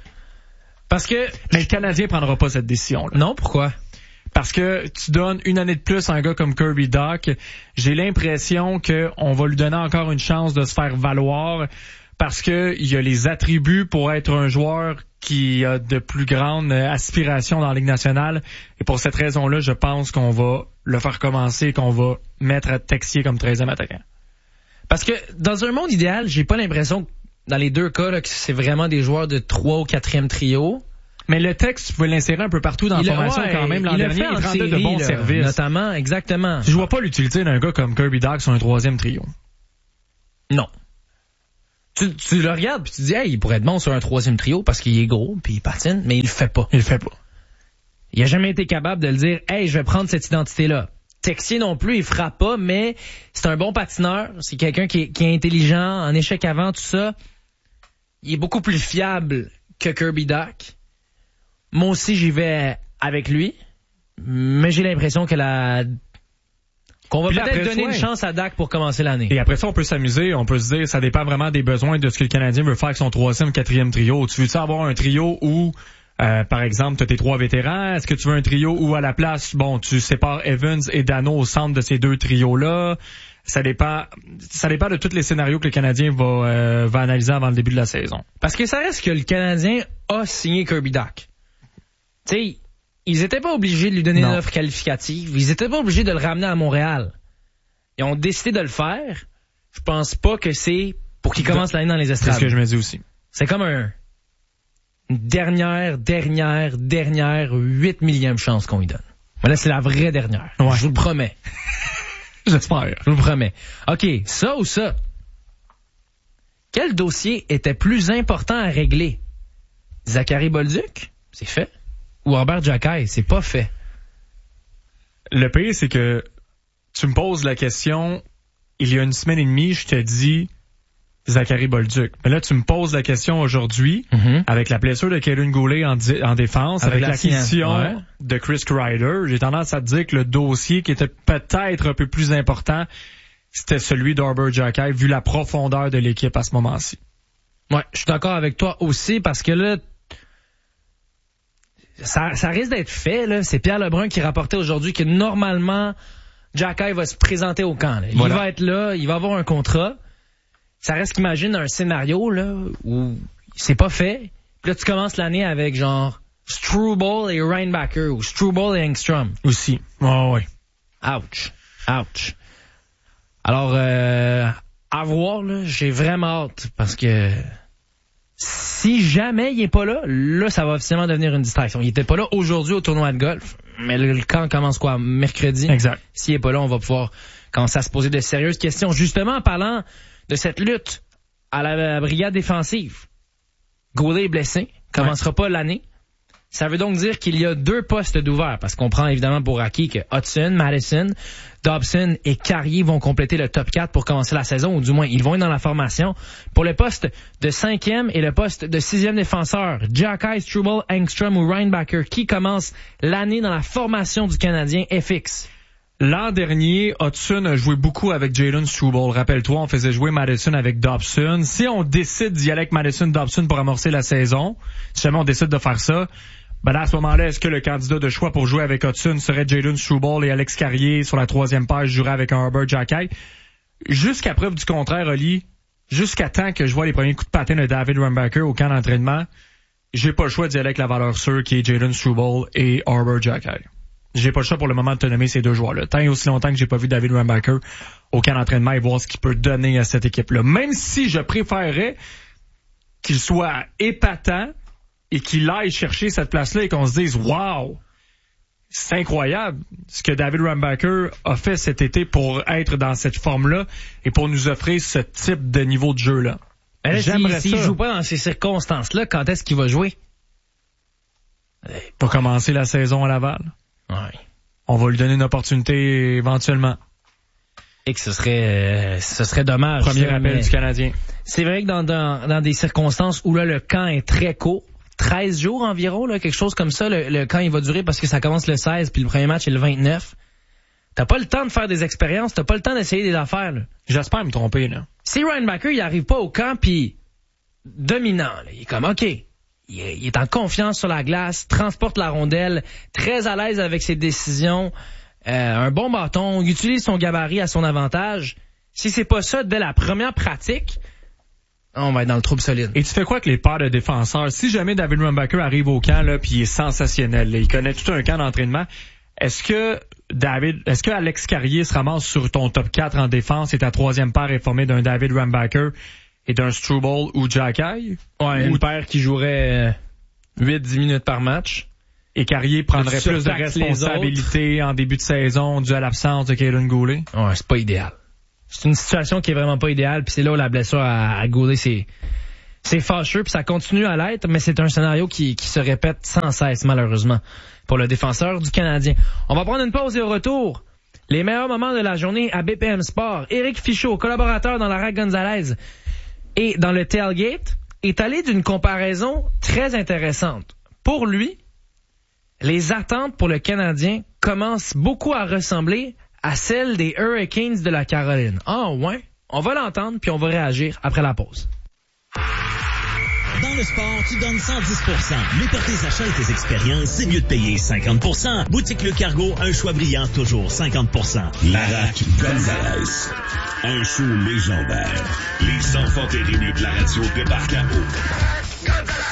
Mais le Canadien prendra pas cette décision-là. Non, pourquoi? Parce que tu donnes une année de plus à un gars comme Kirby Dach. J'ai l'impression qu'on va lui donner encore une chance de se faire valoir parce que il y a les attributs pour être un joueur qui a de plus grandes aspirations dans la Ligue nationale. Et pour cette raison-là, je pense qu'on va le faire commencer et qu'on va mettre Texier comme 13e attaquant. Parce que dans un monde idéal, j'ai pas l'impression que dans les deux cas là, que c'est vraiment des joueurs de 3 ou 4e trio. Mais le texte, tu peux l'insérer un peu partout dans la formation quand même. L'an dernier, il rendait de bons services. Notamment, exactement. Je vois pas l'utilité d'un gars comme Kirby Dach sur un 3e trio. Non. Tu le regardes puis tu dis, hey, il pourrait être bon sur un 3e trio parce qu'il est gros puis il patine, mais il le fait pas. Il a jamais été capable de le dire, hey, je vais prendre cette identité-là. Texier non plus, il frappe pas, mais c'est un bon patineur. C'est quelqu'un qui est intelligent, en échec avant, tout ça. Il est beaucoup plus fiable que Kirby Dach. Moi aussi, j'y vais avec lui, mais j'ai l'impression que qu'on va peut-être donner une chance à Dach pour commencer l'année. Et après ça, on peut s'amuser, on peut se dire, ça dépend vraiment des besoins de ce que le Canadien veut faire avec son 3e, 4e trio. Tu veux-tu avoir un trio où, par exemple, tu as tes 3 vétérans? Est-ce que tu veux un trio où, à la place, tu sépares Evans et Dano au centre de ces 2 trios-là? Ça dépend de tous les scénarios que le Canadien va analyser avant le début de la saison. Parce que ça reste que le Canadien a signé Kirby Dach. Tu sais, ils étaient pas obligés de lui donner une offre qualificative. Ils étaient pas obligés de le ramener à Montréal. Ils ont décidé de le faire. Je pense pas que c'est pour qu'il commence l'année dans les estrades. C'est ce que je me dis aussi. C'est comme une dernière 8 millième chance qu'on lui donne. Mais là, c'est la vraie dernière. Ouais. Je vous le promets. J'espère. Je vous le promets. OK, ça ou ça? Quel dossier était plus important à régler? Zachary Bolduc? C'est fait. Ou Robert Giaccai? C'est pas fait. Le pire, c'est que tu me poses la question, il y a une semaine et demie, je te dis Zachary Bolduc. Mais là, tu me poses la question aujourd'hui, avec la blessure de Kaelin Goulet en défense, avec l'acquisition de Chris Kreider. J'ai tendance à te dire que le dossier qui était peut-être un peu plus important, c'était celui d'Arbor Giaccai, vu la profondeur de l'équipe à ce moment-ci. Ouais, je suis d'accord avec toi aussi, parce que là, ça risque d'être fait, là. C'est Pierre Lebrun qui rapportait aujourd'hui que normalement, Giaccai va se présenter au camp. Là. Il va être là, il va avoir un contrat. Ça reste qu'imagine un scénario là où c'est pas fait. Puis là, tu commences l'année avec genre Struble et Reinbacher ou Struble et Engstrom. Aussi. Oh, oui. Ouch. Alors, à voir, là, j'ai vraiment hâte parce que si jamais il est pas là, ça va officiellement devenir une distraction. Il était pas là aujourd'hui au tournoi de golf, mais le camp commence quoi? Mercredi. Exact. S'il est pas là, on va pouvoir commencer à se poser de sérieuses questions. Justement, en parlant de cette lutte à la brigade défensive. Goulet est blessé, commencera pas l'année. Ça veut donc dire qu'il y a 2 postes d'ouverts, parce qu'on prend évidemment pour acquis que Hudson, Madison, Dobson et Carrier vont compléter le top 4 pour commencer la saison, ou du moins, ils vont être dans la formation. Pour le poste de 5e et le poste de 6e défenseur, Giaccai, Struble, Engstrom ou Reinbacher, qui commence l'année dans la formation du Canadien FX. L'an dernier, Hudson a joué beaucoup avec Jalen Struble. Rappelle-toi, on faisait jouer Madison avec Dobson. Si on décide d'y aller avec Madison-Dobson pour amorcer la saison, si jamais on décide de faire ça, ben à ce moment-là, est-ce que le candidat de choix pour jouer avec Hudson serait Jalen Struble et Alex Carrier sur la 3e page jouerait avec un Arbor Giaccai? Jusqu'à preuve du contraire, Oli, jusqu'à temps que je vois les premiers coups de patin de David Reinbacher au camp d'entraînement, j'ai pas le choix d'y aller avec la valeur sûre qui est Jalen Struble et Arbor Giaccai. J'ai pas le choix pour le moment de te nommer ces 2 joueurs-là. Tant et aussi longtemps que j'ai pas vu David Reinbacher au camp d'entraînement et voir ce qu'il peut donner à cette équipe-là. Même si je préférerais qu'il soit épatant et qu'il aille chercher cette place-là et qu'on se dise « Wow! C'est incroyable ce que David Reinbacher a fait cet été pour être dans cette forme-là et pour nous offrir ce type de niveau de jeu-là. » J'aimerais ça. S'il joue pas dans ces circonstances-là, quand est-ce qu'il va jouer? Pour commencer la saison à Laval. Ouais. On va lui donner une opportunité éventuellement. Et que ce serait dommage. Premier appel du Canadien. C'est vrai que dans des circonstances où là le camp est très court, 13 jours environ, là, quelque chose comme ça, le camp il va durer parce que ça commence le 16 puis le premier match est le 29. T'as pas le temps de faire des expériences, t'as pas le temps d'essayer des affaires. Là. J'espère me tromper là. Si Reinbacher il arrive pas au camp puis dominant, là, il est comme OK. Il est en confiance sur la glace, transporte la rondelle, très à l'aise avec ses décisions, un bon bâton, il utilise son gabarit à son avantage. Si c'est pas ça dès la première pratique, on va être dans le trouble solide. Et tu fais quoi avec les paires de défenseurs? Si jamais David Reinbacher arrive au camp là, puis il est sensationnel, là, il connaît tout un camp d'entraînement, est-ce que Alex Carrier se ramasse sur ton top 4 en défense et ta 3e paire est formée d'un David Reinbacher et d'un Struble ou Giaccai? Ouais, une paire qui jouerait 8-10 minutes par match. Et Carrier prendrait plus de responsabilités en début de saison dû à l'absence de Kaelin Goulet? Ouais, c'est pas idéal. C'est une situation qui est vraiment pas idéale, puis c'est là où la blessure à Goulet, c'est fâcheux, puis ça continue à l'être, mais c'est un scénario qui se répète sans cesse, malheureusement, pour le défenseur du Canadien. On va prendre une pause et au retour, les meilleurs moments de la journée à BPM Sport. Éric Fichaud, collaborateur dans la RAC Gonzalez et dans le Tailgate, est allé d'une comparaison très intéressante. Pour lui, les attentes pour le Canadien commencent beaucoup à ressembler à celles des Hurricanes de la Caroline. Ah ouais? On va l'entendre puis on va réagir après la pause. Dans le sport, tu donnes 110%. Mais pour tes achats et tes expériences, c'est mieux de payer 50%. Boutique Le Cargo, un choix brillant, toujours 50%. Larac Gonzalez. Un show légendaire. Les enfants terribles de la radio débarquent à eau.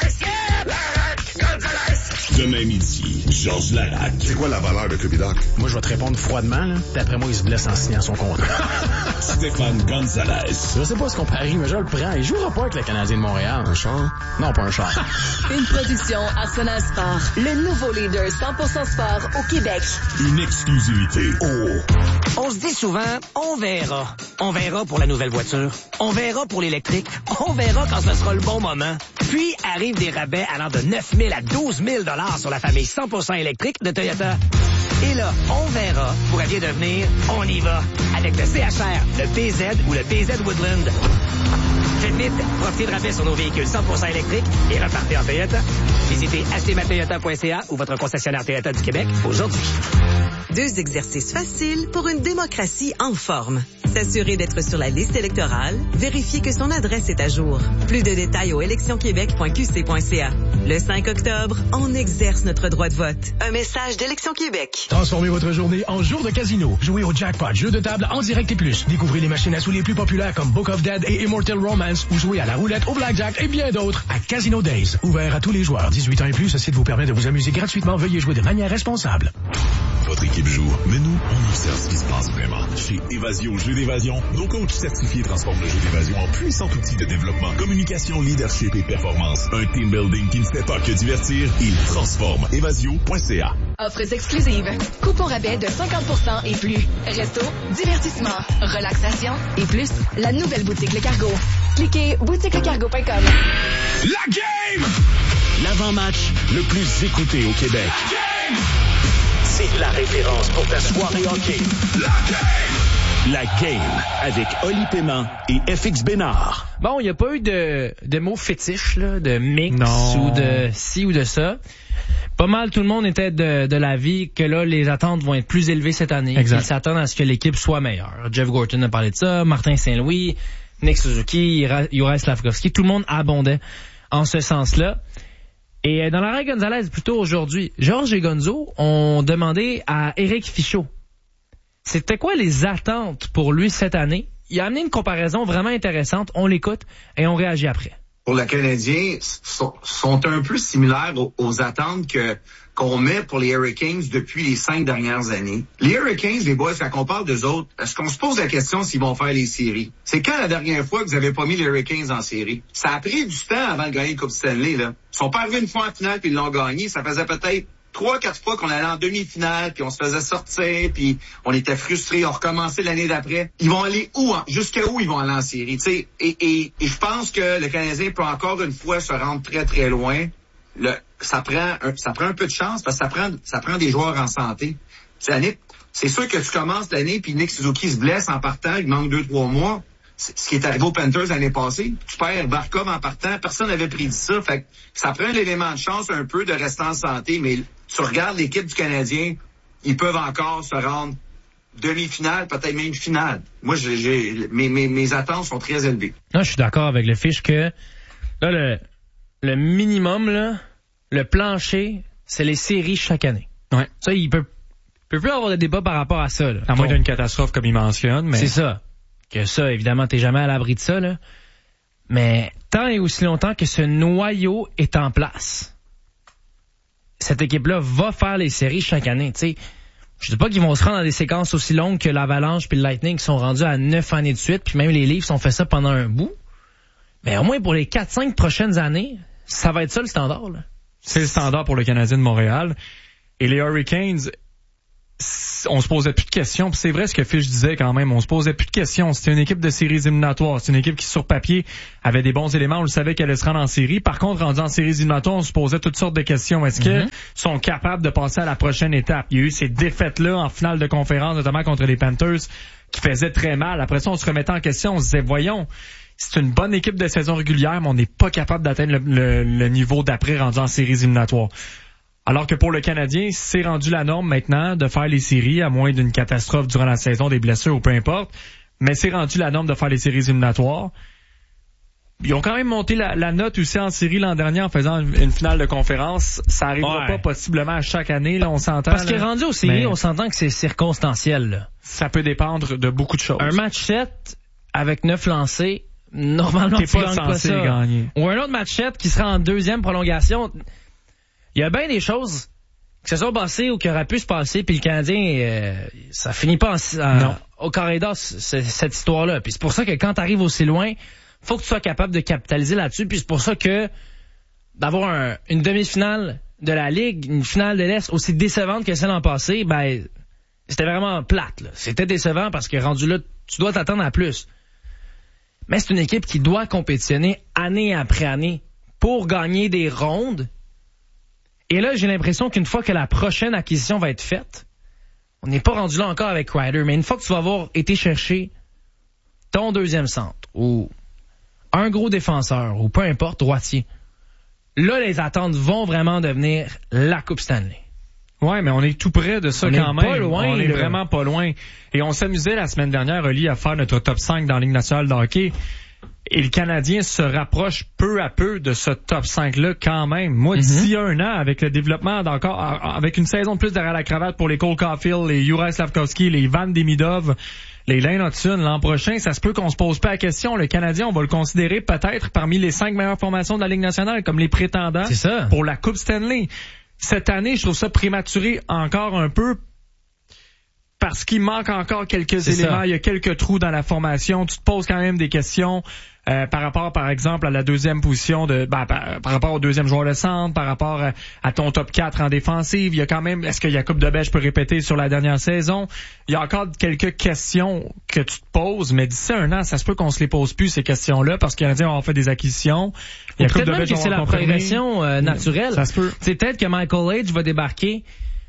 Demain midi, Georges Larac. C'est quoi la valeur de Cubidoc? Moi, je vais te répondre froidement, là. D'après moi, il se blesse en signant son contrat. Stéphane Gonzalez. Je sais pas ce qu'on parie, mais je le prends. Il jouera pas avec le Canadien de Montréal. Un char? Non, pas un char. Une production Arsenal Sport. Le nouveau leader 100% sport au Québec. Une exclusivité. On se dit souvent, on verra. On verra pour la nouvelle voiture. On verra pour l'électrique. On verra quand ce sera le bon moment. Puis arrivent des rabais allant de 9 000 à 12 000 sur la famille 100% électrique de Toyota. Et là, on verra pourrait bien devenir on y va avec le CHR, le PZ ou le PZ Woodland. Faites vite, profitez de rabais sur nos véhicules 100% électriques et repartez en Toyota. Visitez achetezmatoyota.ca ou votre concessionnaire Toyota du Québec aujourd'hui. 2 exercices faciles pour une démocratie en forme. S'assurer d'être sur la liste électorale, vérifier que son adresse est à jour. Plus de détails au électionquebec.qc.ca. Le 5 octobre, on exerce notre droit de vote. Un message d'Élection Québec. Transformez votre journée en jour de casino. Jouez au jackpot, jeu de table en direct et plus. Découvrez les machines à sous les plus populaires comme Book of Dead et Immortal Romance ou jouez à la roulette, au blackjack et bien d'autres à Casino Days. Ouvert à tous les joueurs. 18 ans et plus, ce site vous permet de vous amuser gratuitement. Veuillez jouer de manière responsable. Votre équipe joue, mais nous, on observe ce qui se passe vraiment. Chez Évasion Jeux d'évasion, nos coachs certifiés transforment le jeu d'évasion en puissant outil de développement, communication, leadership et performance. Un team building qui ne fait pas que divertir, il transforme. Evasio.ca. Offres exclusives. Coupon rabais de 50% et plus. Resto, divertissement, relaxation et plus. La nouvelle boutique Le Cargo. Cliquez boutiquelecargo.com. La game! L'avant-match le plus écouté au Québec. C'est la référence pour ta soirée hockey. La game avec Oli Paiement et FX Bénard. Bon, il n'y a pas eu de mots fétiches, là, de mix ou de ci ou de ça. Pas mal, tout le monde était de l'avis que là, les attentes vont être plus élevées cette année. Ils s'attendent à ce que l'équipe soit meilleure. Jeff Gorton a parlé de ça, Martin Saint-Louis, Nick Suzuki, Juraj Slafkovský, tout le monde abondait en ce sens-là. Et dans l'arrêt Gonzalez, plutôt aujourd'hui, Georges et Gonzo ont demandé à Éric Fichaud. C'était quoi les attentes pour lui cette année? Il a amené une comparaison vraiment intéressante. On l'écoute et on réagit après. Pour le Canadien, sont un peu similaires aux attentes qu'on met pour les Hurricanes depuis les 5 dernières années. Les Hurricanes, les boys, quand on parle d'eux autres, est-ce qu'on se pose la question s'ils vont faire les séries? C'est quand la dernière fois que vous avez pas mis les Hurricanes en série? Ça a pris du temps avant de gagner le Coupe Stanley, là. Ils sont pas arrivés une fois en finale puis ils l'ont gagné. Ça faisait peut-être 3-4 fois qu'on allait en demi-finale, puis on se faisait sortir, puis on était frustrés, on recommençait l'année d'après. Ils vont aller où? Jusqu'à où ils vont aller en série? T'sais, et je pense que le Canadien peut encore une fois se rendre très, très loin. Ça prend un peu de chance, parce que ça prend des joueurs en santé. C'est sûr que tu commences l'année, puis Nick Suzuki se blesse en partant, il manque 2-3 mois. Ce qui est arrivé aux Panthers l'année passée. Tu perds Barkov en partant, personne n'avait prédit ça. Fait que ça prend un élément de chance un peu de rester en santé, mais tu regardes l'équipe du Canadien, ils peuvent encore se rendre demi-finale, peut-être même finale. Moi, mes attentes sont très élevées. Non, je suis d'accord avec le fiche que là, le minimum, là, le plancher, c'est les séries chaque année. Ouais. Ça, il peut plus avoir de débat par rapport à ça. Là. À moins d'une catastrophe comme il mentionne, mais... C'est ça. Que ça, évidemment, t'es jamais à l'abri de ça, là. Mais tant et aussi longtemps que ce noyau est en place, cette équipe-là va faire les séries chaque année, tu sais. Je dis pas qu'ils vont se rendre dans des séquences aussi longues que l'Avalanche puis le Lightning qui sont rendus à 9 années de suite, puis même les Leafs ont fait ça pendant un bout. Mais au moins pour les 4-5 prochaines années, ça va être ça le standard, là. C'est le standard pour le Canadien de Montréal. Et les Hurricanes, on se posait plus de questions. Puis c'est vrai ce que Fish disait quand même. On se posait plus de questions. C'était une équipe de séries éliminatoires. C'est une équipe qui, sur papier, avait des bons éléments. On le savait qu'elle allait se rendre en série. Par contre, rendu en séries éliminatoires, on se posait toutes sortes de questions. Est-ce qu'ils sont capables de passer à la prochaine étape? Il y a eu ces défaites-là en finale de conférence, notamment contre les Panthers, qui faisaient très mal. Après ça, on se remettait en question. On se disait, voyons, c'est une bonne équipe de saison régulière, mais on n'est pas capable d'atteindre le niveau d'après rendu en séries éliminatoires. Alors que pour le Canadien, c'est rendu la norme maintenant de faire les séries, à moins d'une catastrophe durant la saison, des blessures ou peu importe. Mais c'est rendu la norme de faire les séries éliminatoires. Ils ont quand même monté la note aussi en série l'an dernier en faisant une finale de conférence. Ça arrivera pas possiblement à chaque année, là, on s'entend. Parce que rendu aux séries, on s'entend que c'est circonstanciel, là. Ça peut dépendre de beaucoup de choses. Un match 7 avec 9 lancés, normalement, tu gagnes pas ça. Gagner. Ou un autre match 7 qui sera en deuxième prolongation. Il y a bien des choses qui se sont passées ou qui auraient pu se passer, puis le Canadien, ça finit pas au corridor, cette histoire-là. Puis c'est pour ça que quand t'arrives aussi loin, faut que tu sois capable de capitaliser là-dessus. Puis c'est pour ça que d'avoir une demi-finale de la Ligue, une finale de l'Est aussi décevante que celle l'an passé, ben c'était vraiment plate, là. C'était décevant parce que rendu là, tu dois t'attendre à plus. Mais c'est une équipe qui doit compétitionner année après année pour gagner des rondes. Et là, j'ai l'impression qu'une fois que la prochaine acquisition va être faite, on n'est pas rendu là encore avec Ryder, mais une fois que tu vas avoir été chercher ton deuxième centre ou un gros défenseur ou peu importe, droitier, là, les attentes vont vraiment devenir la Coupe Stanley. Ouais, mais on est tout près de ça quand même. Pas loin, on est vraiment pas loin. Et on s'amusait la semaine dernière, Oli, à faire notre top 5 dans la Ligue nationale de hockey. Et le Canadien se rapproche peu à peu de ce top 5-là quand même. Moi, d'ici un an, avec le développement d'encore, avec une saison de plus derrière la cravate pour les Cole Caulfield, les Juraj Slafkovský, les Ivan Demidov, les Lane Hudson, l'an prochain, ça se peut qu'on se pose pas la question. Le Canadien, on va le considérer peut-être parmi les 5 meilleures formations de la Ligue nationale comme les prétendants pour la Coupe Stanley. Cette année, je trouve ça prématuré encore un peu parce qu'il manque encore quelques éléments. Il y a quelques trous dans la formation. Tu te poses quand même des questions par rapport, par exemple, à la deuxième position par rapport au deuxième joueur de centre, par rapport à ton top 4 en défensive. Il y a quand même, est-ce que Jakub Dobeš peut répéter sur la dernière saison? Il y a encore quelques questions que tu te poses, mais d'ici un an, ça se peut qu'on se les pose plus, ces questions-là, parce qu'il y a on fait des acquisitions. Peut-être même que c'est la progression naturelle. Ça se peut. C'est peut-être que Michael Age va débarquer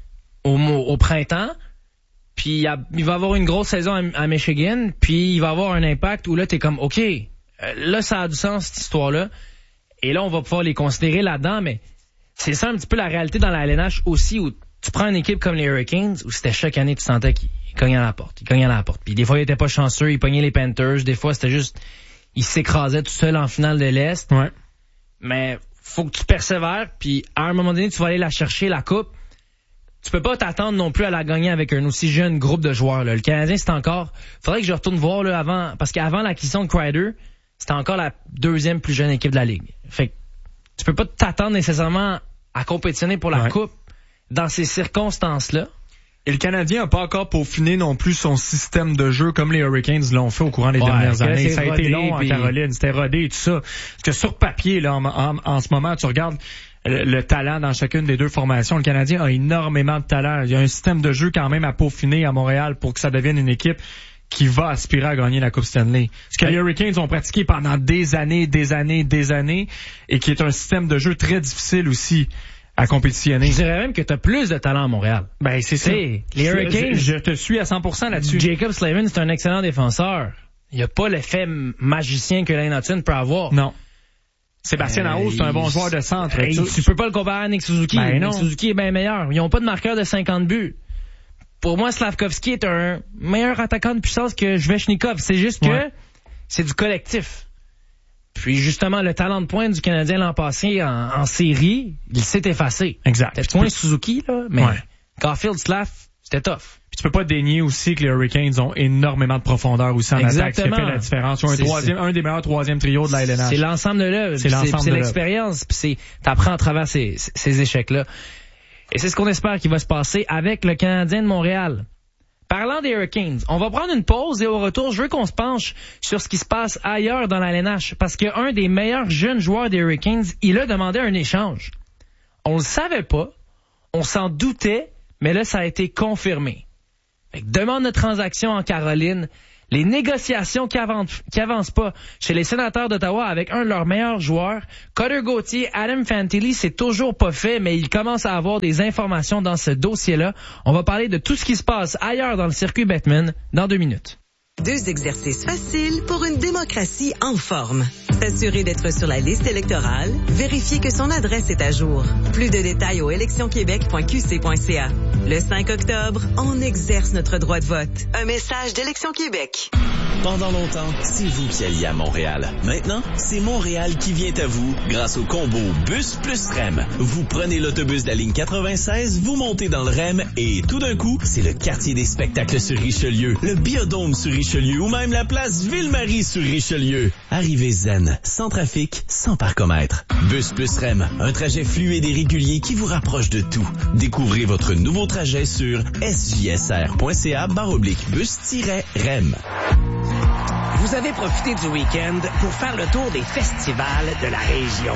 au printemps, puis il va avoir une grosse saison à Michigan, puis il va avoir un impact où là, t'es comme, OK, là, ça a du sens, cette histoire-là. Et là, on va pouvoir les considérer là-dedans, mais c'est ça un petit peu la réalité dans la LNH aussi, où tu prends une équipe comme les Hurricanes, où c'était chaque année, tu sentais qu'ils cognaient à la porte. Puis des fois, ils étaient pas chanceux, ils pognaient les Panthers. Des fois, c'était juste, ils s'écrasaient tout seuls en finale de l'Est. Ouais. Mais faut que tu persévères, puis à un moment donné, tu vas aller la chercher, la coupe. Tu peux pas t'attendre non plus à la gagner avec un aussi jeune groupe de joueurs, là. Le Canadien, c'est encore, faudrait que je retourne voir, là, avant, parce qu'avant l'acquisition de Kreider, c'était encore la deuxième plus jeune équipe de la Ligue. Fait que tu peux pas t'attendre nécessairement à compétitionner pour la Coupe dans ces circonstances-là. Et le Canadien n'a pas encore peaufiné non plus son système de jeu comme les Hurricanes l'ont fait au courant des dernières années. Ça a été long en Caroline, c'était rodé et tout ça. Parce que sur papier, là, en ce moment, tu regardes le talent dans chacune des deux formations. Le Canadien a énormément de talent. Il y a un système de jeu quand même à peaufiner à Montréal pour que ça devienne une équipe qui va aspirer à gagner la Coupe Stanley. Ce que les Hurricanes ont pratiqué pendant des années, et qui est un système de jeu très difficile aussi à compétitionner. Je dirais même que tu as plus de talent à Montréal. Ben, c'est ça. Les Hurricanes, je te suis à 100% là-dessus. Jacob Slavin, c'est un excellent défenseur. Il n'y a pas l'effet magicien que Lane Hudson peut avoir. Non. Sébastien Aho, c'est un bon joueur de centre. Tu peux pas le comparer à Nick Suzuki. Ben non. Nick Suzuki est bien meilleur. Ils n'ont pas de marqueur de 50 buts. Pour moi, Slafkovský est un meilleur attaquant de puissance que Svechnikov. C'est juste que c'est du collectif. Puis justement, le talent de pointe du Canadien l'an passé en série, il s'est effacé. Exact. C'était point Suzuki, là, mais Caulfield, Slav, c'était tough. Puis tu peux pas dénier aussi que les Hurricanes ont énormément de profondeur aussi en attaque. Ça fait la différence. Ils ont un des meilleurs troisième trios de la LNH. C'est l'ensemble de l'œuvre. C'est l'expérience. Puis t'apprends à travers ces échecs-là. Et c'est ce qu'on espère qu'il va se passer avec le Canadien de Montréal. Parlant des Hurricanes, on va prendre une pause et au retour, je veux qu'on se penche sur ce qui se passe ailleurs dans la LNH parce qu'un des meilleurs jeunes joueurs des Hurricanes, il a demandé un échange. On le savait pas, on s'en doutait, mais là, ça a été confirmé. Fait que demande de transaction en Caroline, les négociations qui avancent pas chez les Sénateurs d'Ottawa avec un de leurs meilleurs joueurs. Cutter Gauthier, Adam Fantilli, c'est toujours pas fait, mais il commence à avoir des informations dans ce dossier-là. On va parler de tout ce qui se passe ailleurs dans le circuit Bettman dans 2 minutes. 2 exercices faciles pour une démocratie en forme. S'assurer d'être sur la liste électorale, vérifier que son adresse est à jour. Plus de détails au électionquebec.qc.ca. Le 5 octobre, on exerce notre droit de vote. Un message d'Élection Québec. Pendant longtemps, c'est vous qui alliez à Montréal. Maintenant, c'est Montréal qui vient à vous grâce au combo Bus plus REM. Vous prenez l'autobus de la ligne 96, vous montez dans le REM et tout d'un coup, c'est le quartier des spectacles sur Richelieu, le Biodôme sur Richelieu ou même la place Ville-Marie sur Richelieu. Arrivez zen, sans trafic, sans parcomètre. Bus plus REM, un trajet fluide et régulier qui vous rapproche de tout. Découvrez votre nouveau trajet sur sjsr.ca/bus-REM. Vous avez profité du week-end pour faire le tour des festivals de la région.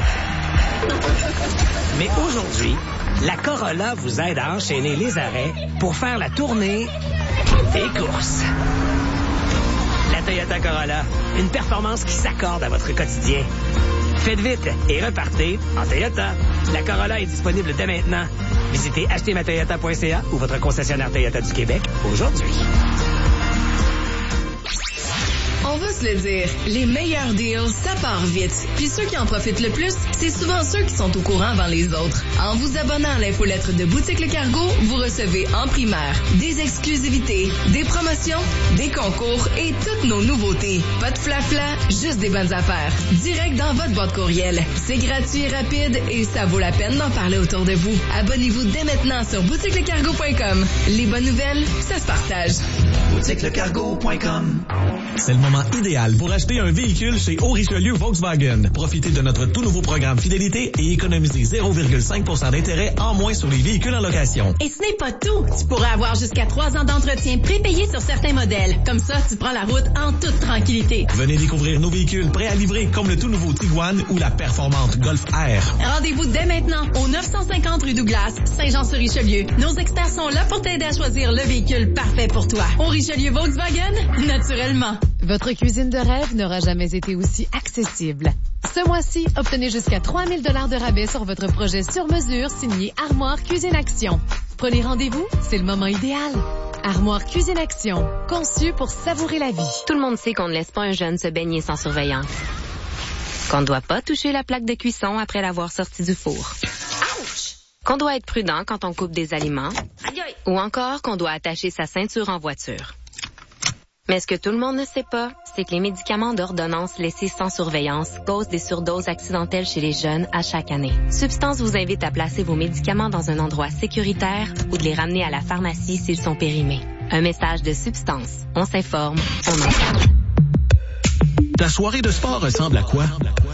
Mais aujourd'hui, la Corolla vous aide à enchaîner les arrêts pour faire la tournée des courses. La Toyota Corolla, une performance qui s'accorde à votre quotidien. Faites vite et repartez en Toyota. La Corolla est disponible dès maintenant. Visitez achetermatoyota.ca ou votre concessionnaire Toyota du Québec aujourd'hui. On va se le dire, les meilleurs deals, ça part vite. Puis ceux qui en profitent le plus, c'est souvent ceux qui sont au courant avant les autres. En vous abonnant à l'infolettre de Boutique Le Cargo, vous recevez en primaire des exclusivités, des promotions, des concours et toutes nos nouveautés. Pas de flafla, juste des bonnes affaires. Direct dans votre boîte courriel. C'est gratuit et rapide et ça vaut la peine d'en parler autour de vous. Abonnez-vous dès maintenant sur boutiquelecargo.com. Les bonnes nouvelles, ça se partage. boutiquelecargo.com. C'est le moment idéal pour acheter un véhicule chez Haut-Richelieu Volkswagen. Profitez de notre tout nouveau programme fidélité et économisez 0,5% d'intérêt en moins sur les véhicules en location. Et ce n'est pas tout. Tu pourrais avoir jusqu'à 3 ans d'entretien prépayé sur certains modèles. Comme ça, tu prends la route en toute tranquillité. Venez découvrir nos véhicules prêts à livrer comme le tout nouveau Tiguan ou la performante Golf R. Rendez-vous dès maintenant au 950 rue Douglas, Saint-Jean-sur-Richelieu. Nos experts sont là pour t'aider à choisir le véhicule parfait pour toi. Haut-Richelieu Volkswagen, naturellement. Votre cuisine de rêve n'aura jamais été aussi accessible. Ce mois-ci, obtenez jusqu'à 3 000 $ de rabais sur votre projet sur mesure signé Armoire Cuisine Action. Prenez rendez-vous, c'est le moment idéal. Armoire Cuisine Action, conçu pour savourer la vie. Tout le monde sait qu'on ne laisse pas un jeune se baigner sans surveillance. Qu'on ne doit pas toucher la plaque de cuisson après l'avoir sorti du four. Ouch! Qu'on doit être prudent quand on coupe des aliments. Aïe aïe! Ou encore qu'on doit attacher sa ceinture en voiture. Mais ce que tout le monde ne sait pas, c'est que les médicaments d'ordonnance laissés sans surveillance causent des surdoses accidentelles chez les jeunes à chaque année. Substance vous invite à placer vos médicaments dans un endroit sécuritaire ou de les ramener à la pharmacie s'ils sont périmés. Un message de Substance. On s'informe, on en parle. Ta soirée de sport ressemble à quoi?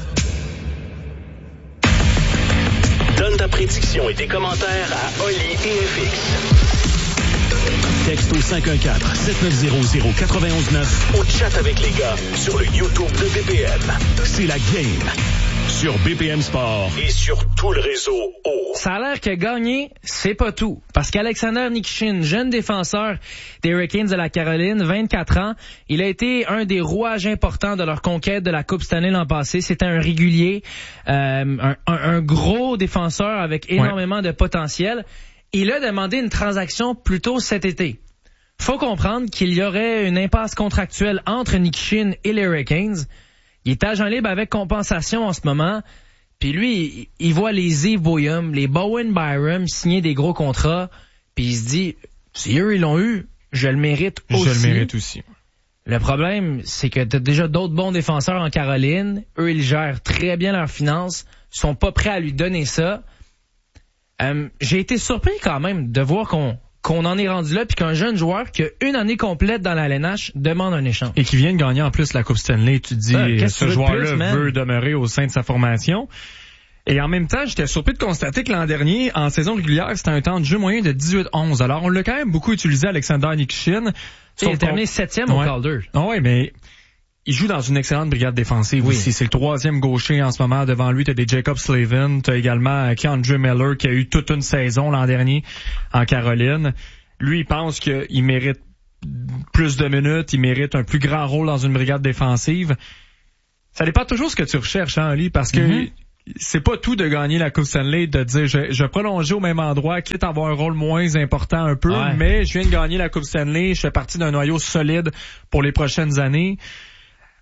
Donne ta prédiction et tes commentaires à Oli et FX. Texte au 514-7900-919. On chatte avec les gars sur le YouTube de BPM. C'est la game sur BPM Sport et sur tout le réseau O. Ça a l'air que gagner, c'est pas tout. Parce qu'Alexander Nikishin, jeune défenseur des Hurricanes de la Caroline, 24 ans, il a été un des rouages importants de leur conquête de la Coupe Stanley l'an passé. C'était un régulier, un gros défenseur avec énormément de potentiel. Il a demandé une transaction plus tôt cet été. Faut comprendre qu'il y aurait une impasse contractuelle entre Nikishin et les Hurricanes. Il est agent libre avec compensation en ce moment. Puis lui, il voit les Yves Boyum, les Bowen Byram signer des gros contrats. Puis il se dit, si eux ils l'ont eu, je le mérite aussi. Je le mérite aussi. Le problème, c'est que t'as déjà d'autres bons défenseurs en Caroline. Eux, ils gèrent très bien leurs finances. Ils sont pas prêts à lui donner ça. J'ai été surpris quand même de voir qu'on en est rendu là puis qu'un jeune joueur qui a une année complète dans la LNH demande un échange. Et qui vient de gagner en plus la Coupe Stanley. Tu te dis, ce joueur-là veut demeurer au sein de sa formation. Et en même temps, j'étais surpris de constater que l'an dernier, en saison régulière, c'était un temps de jeu moyen de 18-11. Alors, on l'a quand même beaucoup utilisé, Alexander Nikishin. Il a terminé 7e au Calder. Oui, mais il joue dans une excellente brigade défensive aussi. C'est le 3e gaucher en ce moment. Devant lui, t'as des Jacob Slavin. T'as également Keandre Miller qui a eu toute une saison l'an dernier en Caroline. Lui, il pense qu'il mérite plus de minutes. Il mérite un plus grand rôle dans une brigade défensive. Ça dépend toujours ce que tu recherches, hein, Ali, parce que c'est pas tout de gagner la Coupe Stanley, de dire je prolongeais au même endroit, quitte à avoir un rôle moins important un peu, mais je viens de gagner la Coupe Stanley, je fais partie d'un noyau solide pour les prochaines années.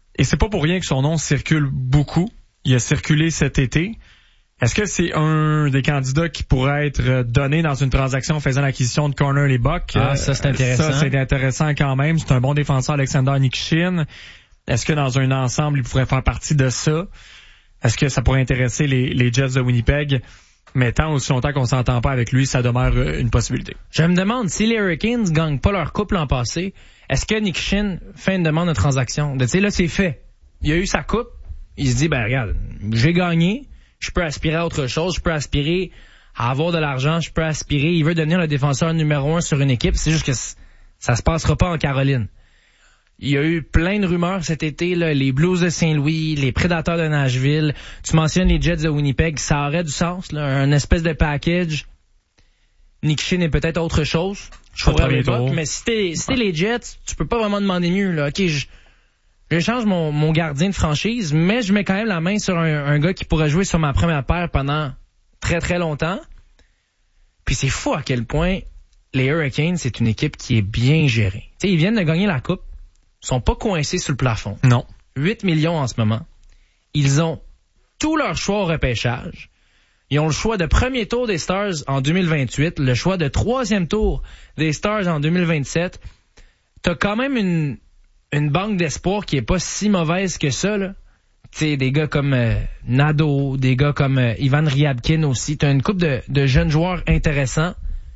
Et c'est pas pour rien que son nom circule beaucoup. Il a circulé cet été. Est-ce que c'est un des candidats qui pourrait être donné dans une transaction faisant l'acquisition de Connor les Bucks? Ah, ça, c'est intéressant. Ça, c'est intéressant quand même. C'est un bon défenseur, Alexander Nikishin. Est-ce que dans un ensemble, il pourrait faire partie de ça? Est-ce que ça pourrait intéresser les Jets de Winnipeg? Mais tant aussi longtemps qu'on s'entend pas avec lui, ça demeure une possibilité. Je me demande, si les Hurricanes gagnent pas leur coupe l'an passé, est-ce que Nikishin fait une demande de transaction? Tu sais, là, c'est fait. Il a eu sa coupe. Il se dit, ben regarde, j'ai gagné. Je peux aspirer à autre chose. Je peux aspirer à avoir de l'argent. Je peux aspirer. Il veut devenir le défenseur numéro 1 sur une équipe. C'est juste que ça se passera pas en Caroline. Il y a eu plein de rumeurs cet été, là, les Blues de Saint-Louis, les Prédateurs de Nashville. Tu mentionnes les Jets de Winnipeg. Ça aurait du sens, là, un espèce de package. Nikishin est peut-être autre chose. Mais si t'es les Jets, tu peux pas vraiment demander mieux, là. OK, j'échange mon gardien de franchise, mais je mets quand même la main sur un gars qui pourrait jouer sur ma première paire pendant très très longtemps. Puis c'est fou à quel point les Hurricanes, c'est une équipe qui est bien gérée. Tu sais, ils viennent de gagner la coupe. Ils sont pas coincés sur le plafond. Non. 8 millions en ce moment. Ils ont tout leur choix au repêchage. Ils ont le choix de premier tour des Stars en 2028, le choix de troisième tour des Stars en 2027. T'as quand même une banque d'espoir qui est pas si mauvaise que ça, là. Tu sais, des gars comme Nadeau, des gars comme Ivan Ryabkin aussi. T'as une couple de jeunes joueurs intéressants.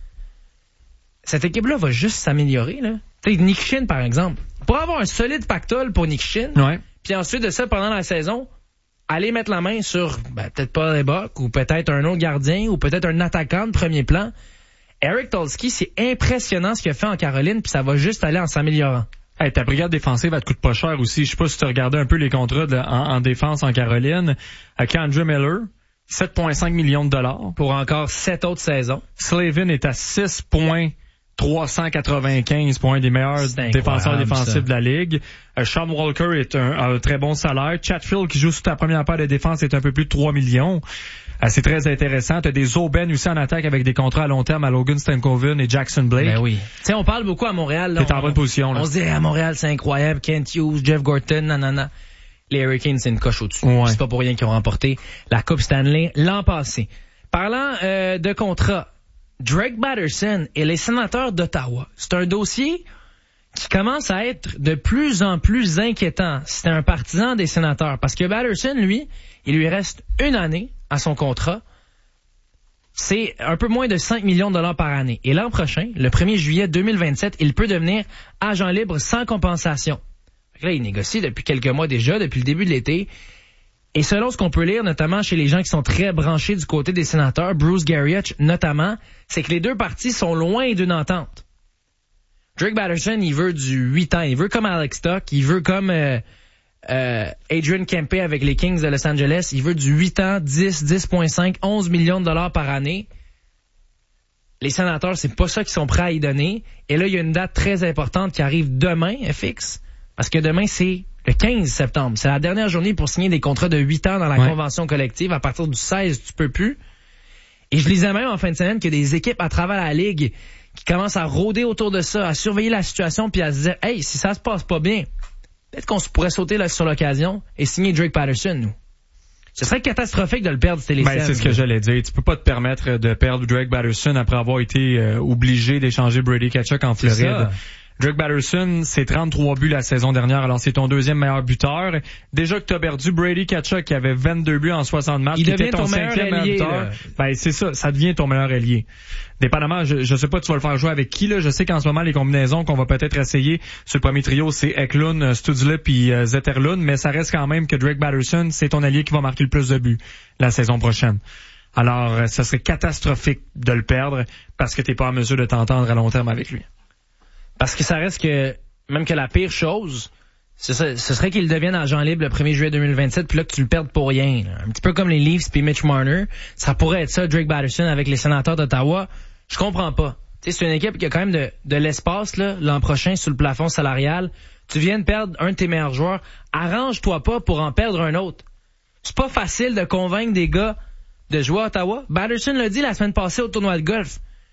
Cette équipe-là va juste s'améliorer, là. Tu sais, Nikishin, par exemple. Pour avoir un solide pactole pour Nikishin, puis ensuite de ça, pendant la saison, aller mettre la main sur peut-être Paul Ebok, ou peut-être un autre gardien, ou peut-être un attaquant de premier plan. Eric Tulsky, c'est impressionnant ce qu'il a fait en Caroline, puis ça va juste aller en s'améliorant. Hey, ta brigade défensive, elle te coûte pas cher aussi. Je sais pas si tu regardais un peu les contrats en défense en Caroline. Kendra Miller, 7,5 millions de dollars. Pour encore 7 autres saisons. Slavin est à 6,395 pour un des meilleurs défenseurs défensifs de la Ligue. Sean Walker est un très bon salaire. Chatfield, qui joue sous ta première paire de défense, est un peu plus de 3 millions. C'est très intéressant. T'as des Oben aussi en attaque avec des contrats à long terme à Logan Stankoven et Jackson Blake. Ben oui. Tu sais, on parle beaucoup à Montréal. T'es en bonne position, là. On se dit, à Montréal, c'est incroyable. Kent Hughes, Jeff Gorton, nanana. Les Hurricanes, c'est une coche au-dessus. Ouais. C'est pas pour rien qu'ils ont remporté la Coupe Stanley l'an passé. Parlant de contrat, Drake Batterson et les Sénateurs d'Ottawa. C'est un dossier qui commence à être de plus en plus inquiétant. C'est un partisan des Sénateurs. Parce que Batterson, lui, il lui reste une année à son contrat. C'est un peu moins de 5 millions de dollars par année. Et l'an prochain, le 1er juillet 2027, il peut devenir agent libre sans compensation. Là, il négocie depuis quelques mois déjà, depuis le début de l'été. Et selon ce qu'on peut lire, notamment chez les gens qui sont très branchés du côté des Sénateurs, Bruce Garrioch notamment, c'est que les deux parties sont loin d'une entente. Drake Batterson, il veut du 8 ans. Il veut comme Alex Stock. Il veut comme Adrian Kempe avec les Kings de Los Angeles. Il veut du 8 ans, 10,5, 11 millions de dollars par année. Les Sénateurs, c'est pas ça qu'ils sont prêts à y donner. Et là, il y a une date très importante qui arrive demain, FX. Parce que demain, c'est le 15 septembre. C'est la dernière journée pour signer des contrats de 8 ans dans la convention collective. À partir du 16, tu peux plus. Et je lisais même en fin de semaine que des équipes à travers la Ligue qui commencent à rôder autour de ça, à surveiller la situation, puis à se dire, hey, si ça se passe pas bien, peut-être qu'on pourrait sauter là sur l'occasion et signer Drake Batterson, nous. Ce serait catastrophique de le perdre, c'était les c'est ce que j'allais dire. Tu peux pas te permettre de perdre Drake Batterson après avoir été obligé d'échanger Brady Tkachuk en Floride. Drake Batterson, c'est 33 buts la saison dernière, alors c'est ton deuxième meilleur buteur. Déjà que tu as perdu Brady Tkachuk qui avait 22 buts en 60 matchs, il qui devient était ton cinquième meilleur buteur. Ben c'est ça devient ton meilleur allié. Dépendamment, je sais pas tu vas le faire jouer avec qui là. Je sais qu'en ce moment les combinaisons qu'on va peut-être essayer sur le premier trio, c'est Eklund, Stützle puis Zetterlund, mais ça reste quand même que Drake Batterson, c'est ton allié qui va marquer le plus de buts la saison prochaine. Alors, ça serait catastrophique de le perdre parce que t'es pas en mesure de t'entendre à long terme avec lui. Parce que ça reste que, même que la pire chose, ce serait qu'il devienne agent libre le 1er juillet 2027, puis là que tu le perdes pour rien. Là. Un petit peu comme les Leafs puis Mitch Marner. Ça pourrait être ça, Drake Batterson avec les Sénateurs d'Ottawa. Je comprends pas. Tu sais, c'est une équipe qui a quand même de l'espace là l'an prochain sur le plafond salarial. Tu viens de perdre un de tes meilleurs joueurs. Arrange-toi pas pour en perdre un autre. C'est pas facile de convaincre des gars de jouer à Ottawa. Batterson l'a dit la semaine passée au tournoi de golf.